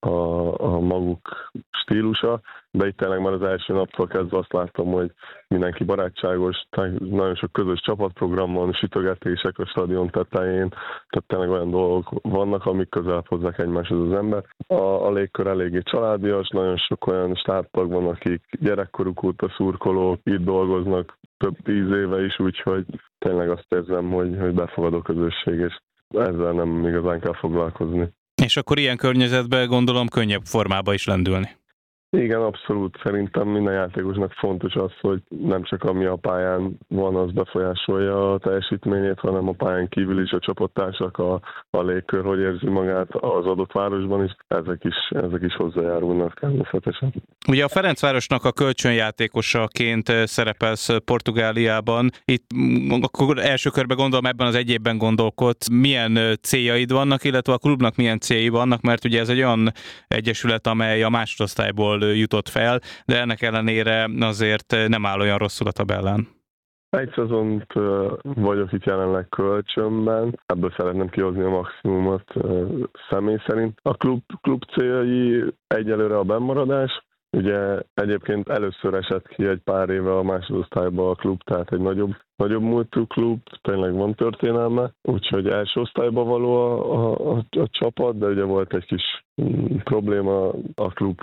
a maguk stílusa, de itt tényleg már az első naptól kezdve azt láttam, hogy mindenki barátságos, nagyon sok közös csapatprogram van, sütögetések a stadion tetején, tehát tényleg olyan dolgok vannak, amik közel hozzák egymáshoz az ember. A légkör eléggé családias, nagyon sok olyan stábtag van, akik gyerekkoruk óta szurkolók, itt dolgoznak több 10 éve is, úgyhogy tényleg azt érzem, hogy befogadó közösség, és ezzel nem igazán kell foglalkozni. És akkor ilyen környezetben gondolom könnyebb formába is lendülni. Igen, abszolút. Szerintem minden játékosnak fontos az, hogy nem csak ami a pályán van, az befolyásolja a teljesítményét, hanem a pályán kívül is a csapattársak, a légkör, hogy érzi magát az adott városban is. Ezek is hozzájárulnak természetesen. Ugye a Ferencvárosnak a kölcsönjátékosaként szerepelsz Portugáliában. Itt akkor első körben gondolom ebben az egy évben gondolkodsz, milyen céljaid vannak, illetve a klubnak milyen céljai vannak, mert ugye ez egy olyan egyesület, amely a másodosztályból jutott fel, de ennek ellenére azért nem áll olyan rosszul a tabellán. Egy szezont vagyok itt jelenleg kölcsönben, ebből szeretném kihozni a maximumot személy szerint. A klub céljai egyelőre a bennmaradás. Ugye egyébként először esett ki egy pár éve a másodosztályba a klub, tehát egy nagyobb múltú klub, tényleg van történelme, úgyhogy első osztályba való a csapat, de ugye volt egy kis probléma a klub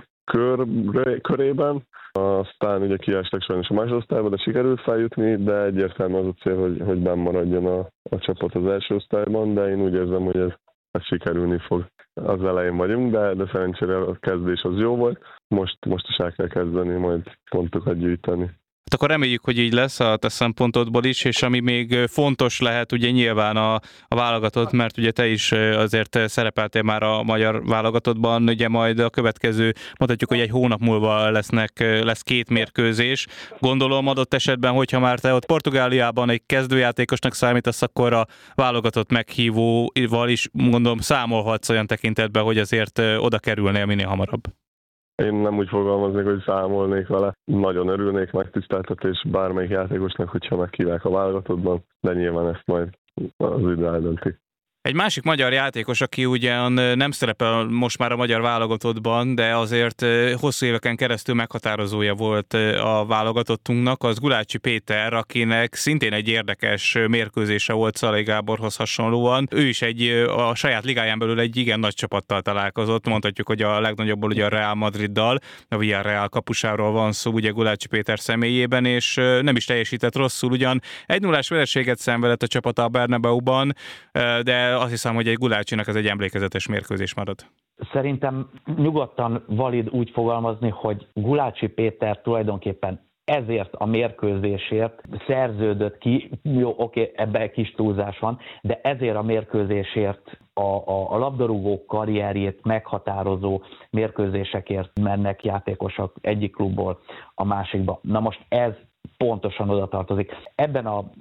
körében. Aztán ugye kiestek sajnos a másodosztályba, de sikerült feljutni, de egyértelmű az a cél, hogy benn maradjon a csapat az első osztályban, de én úgy érzem, hogy ez sikerülni fog. Az elején vagyunk, de szerencsére a kezdés az jó volt. Most is el kell kezdeni, majd pontokat gyűjteni. Hát akkor reméljük, hogy így lesz a te szempontodból is, és ami még fontos lehet, ugye nyilván a válogatott, mert ugye te is azért szerepeltél már a magyar válogatottban, ugye majd a következő, mondhatjuk, hogy egy hónap múlva lesz 2 mérkőzés. Gondolom adott esetben, hogyha már te ott Portugáliában egy kezdőjátékosnak számítasz, akkor a válogatott meghívóval is gondolom számolhatsz olyan tekintetben, hogy azért oda kerülnél minél hamarabb. Én nem úgy fogalmaznék, hogy számolnék vele. Nagyon örülnék, megtiszteltetés bármelyik játékosnak, hogyha meghívják a válogatottban, de nyilván ezt majd az idő eldönti. Egy másik magyar játékos, aki ugyan nem szerepel most már a magyar válogatottban, de azért hosszú éveken keresztül meghatározója volt a válogatottunknak, az Gulácsi Péter, akinek szintén egy érdekes mérkőzése volt Szalai Gáborhoz hasonlóan. Ő is a saját ligáján belül egy igen nagy csapattal találkozott, mondhatjuk, hogy a legnagyobbból ugye a Real Madriddal, a Villarreal kapusáról van szó, ugye Gulácsi Péter személyében, és nem is teljesített rosszul, ugyan 1-0-ás vereséget szenvedett a csapata a Bernabeuban, de azt hiszem, hogy egy Gulácsinak ez egy emlékezetes mérkőzés marad. Szerintem nyugodtan valid úgy fogalmazni, hogy Gulácsi Péter tulajdonképpen ezért a mérkőzésért szerződött ki, jó, oké, ebben kis túlzás van, de ezért a mérkőzésért a labdarúgó karrierjét meghatározó mérkőzésekért mennek játékosok egyik klubból a másikba. Na most ez pontosan oda tartozik. Ebben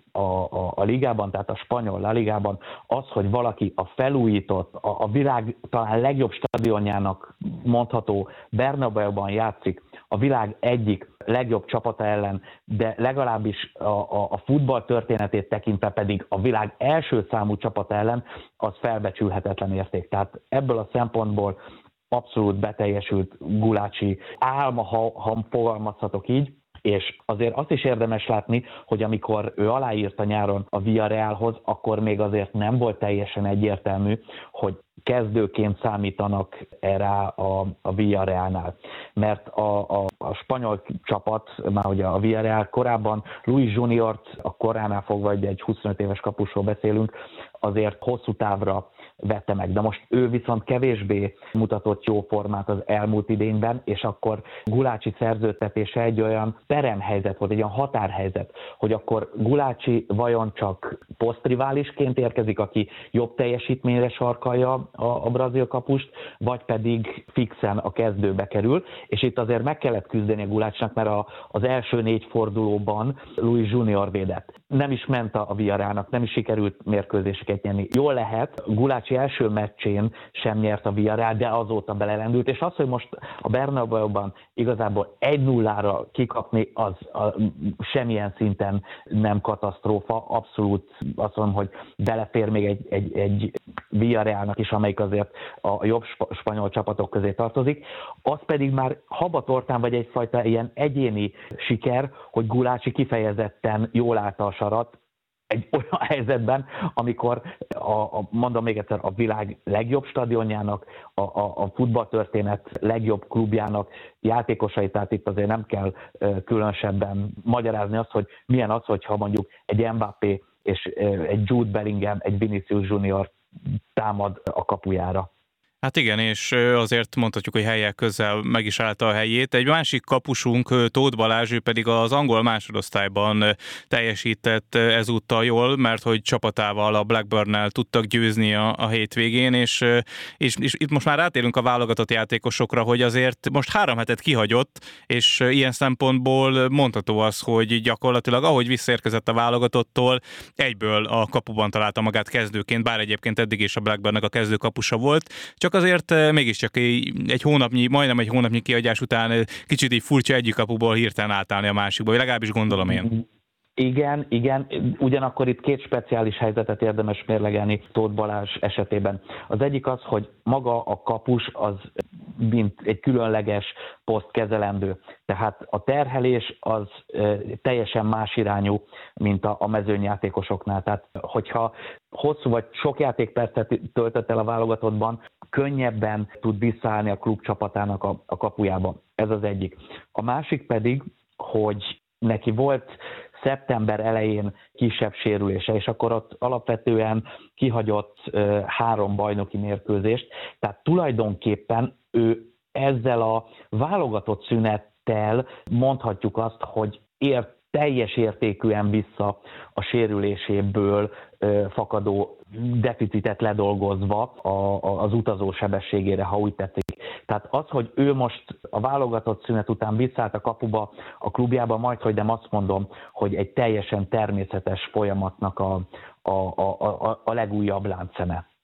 a ligában, tehát a spanyol La Ligában az, hogy valaki a felújított, a világ talán legjobb stadionjának mondható Bernabeuban játszik, a világ egyik legjobb csapata ellen, de legalábbis a futball történetét tekintve pedig a világ első számú csapata ellen, az felbecsülhetetlen érték. Tehát ebből a szempontból abszolút beteljesült Gulácsi álma, ha fogalmazhatok így, és azért azt is érdemes látni, hogy amikor ő aláírta nyáron a Villarrealhoz, akkor még azért nem volt teljesen egyértelmű, hogy kezdőként számítanak erre a Villarrealnál. Mert a spanyol csapat, már ugye a Villarreal korábban Luis Juniort, a koránál fogva egy 25 éves kapusról beszélünk, azért hosszú távra vette meg. De most ő viszont kevésbé mutatott jó formát az elmúlt idényben, és akkor Gulácsi szerződtetése egy olyan peremhelyzet volt, egy olyan határhelyzet, hogy akkor Gulácsi vajon csak posztriválisként érkezik, aki jobb teljesítményre sarkalja a brazil kapust, vagy pedig fixen a kezdőbe kerül, és itt azért meg kellett küzdeni a Gulácsnak, mert az első 4 fordulóban Luis Junior védett. Nem is ment a Villarrealnak, nem is sikerült mérkőzéseket nyerni. Jól lehet, Gulácsi első meccsén sem nyert a Villarreal, de azóta belelendült, és az, hogy most a Bernabeuban igazából 1-0-ra kikapni, az semmilyen szinten nem katasztrófa, abszolút azt mondom, hogy belefér még egy Villarrealnak is, amelyik azért a jobb spanyol csapatok közé tartozik. Az pedig már habatortán vagy egyfajta ilyen egyéni siker, hogy Gulácsi kifejezetten jól állta a sarat, egy olyan helyzetben, amikor mondom még egyszer, a világ legjobb stadionjának, a futballtörténet legjobb klubjának játékosai, tehát itt azért nem kell különösebben magyarázni azt, hogy milyen az, hogyha mondjuk egy Mbappé és egy Jude Bellingham, egy Vinicius Junior támad a kapujára. Hát igen, és azért mondhatjuk, hogy helyek közel meg is állta a helyét. Egy másik kapusunk, Tóth Balázs, ő pedig az angol másodosztályban teljesített ezúttal jól, mert hogy csapatával, a Blackburnnel tudtak győzni a hétvégén, és itt most már rátérünk a válogatott játékosokra, hogy azért most 3 hetet kihagyott, és ilyen szempontból mondható az, hogy gyakorlatilag ahogy visszaérkezett a válogatottól, egyből a kapuban találta magát kezdőként, bár egyébként eddig is a Blackburnnek a kezdőkapusa volt, csak azért mégiscsak majdnem egy hónapnyi kihagyás után kicsit így furcsa egyik kapuból hirtelen átállni a másikba, vagy legalábbis gondolom én. Igen, ugyanakkor itt 2 speciális helyzetet érdemes mérlegelni Tóth Balázs esetében. Az egyik az, hogy maga a kapus az mint egy különleges poszt kezelendő. Tehát a terhelés az teljesen más irányú, mint a mezőnyjátékosoknál. Tehát hogyha hosszú vagy sok játékpercet töltött el a válogatottban, könnyebben tud visszaállni a klub csapatának a kapujába. Ez az egyik. A másik pedig, hogy neki volt szeptember elején kisebb sérülése, és akkor ott alapvetően kihagyott 3 bajnoki mérkőzést. Tehát tulajdonképpen ő ezzel a válogatott szünettel mondhatjuk azt, hogy teljes értékűen vissza a sérüléséből fakadó deficitet ledolgozva az utazó sebességére, ha úgy tetszik. Tehát az, hogy ő most a válogatott szünet után visszaállt a kapuba, a klubjába, majdhogy nem azt mondom, hogy egy teljesen természetes folyamatnak a legújabb láncszeme.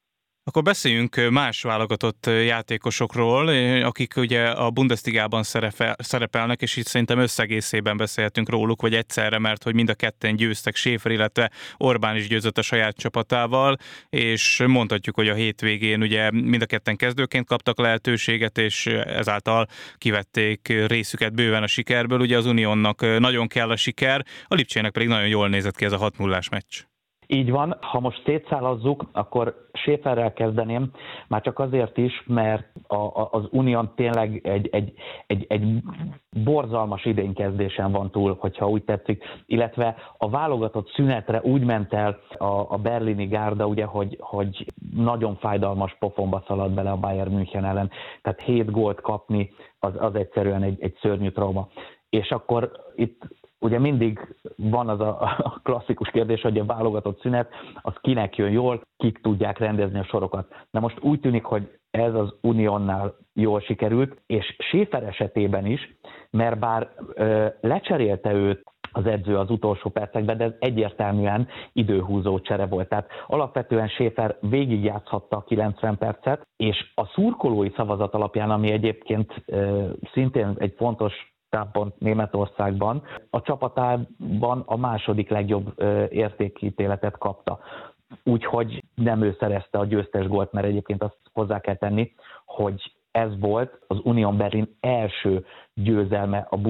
Akkor beszéljünk más válogatott játékosokról, akik ugye a Bundesligában szerepelnek, és itt szerintem összegészében beszélhetünk róluk, vagy egyszerre, mert hogy mind a ketten győztek, Schäfer, illetve Orbán is győzött a saját csapatával, és mondhatjuk, hogy a hétvégén ugye mind a ketten kezdőként kaptak lehetőséget, és ezáltal kivették részüket bőven a sikerből. Ugye az Unionnak nagyon kell a siker, a Lipcsének pedig nagyon jól nézett ki ez a 6-0-ás meccs. Így van, ha most szétszálazzuk, akkor Schäferrel kezdeném, már csak azért is, mert az Unión tényleg egy borzalmas idénykezdésen van túl, hogyha úgy tetszik, illetve a válogatott szünetre úgy ment el a berlini gárda, ugye, hogy nagyon fájdalmas pofonba szaladt bele a Bayern München ellen, tehát 7 gólt kapni az egyszerűen egy szörnyű trauma. És akkor itt ugye mindig van az a klasszikus kérdés, hogy a válogatott szünet, az kinek jön jól, kik tudják rendezni a sorokat. Na most úgy tűnik, hogy ez az Uniónnál jól sikerült, és Schäfer esetében is, mert bár lecserélte őt az edző az utolsó percekben, de ez egyértelműen időhúzó csere volt. Tehát alapvetően Schäfer végigjátszhatta a 90 percet, és a szurkolói szavazat alapján, ami egyébként szintén egy fontos támpont Németországban, a csapatában a második legjobb értékítéletet kapta. Úgyhogy nem ő szerezte a győztes gólt, mert egyébként azt hozzá kell tenni, hogy ez volt az Unión Berlin első győzelme a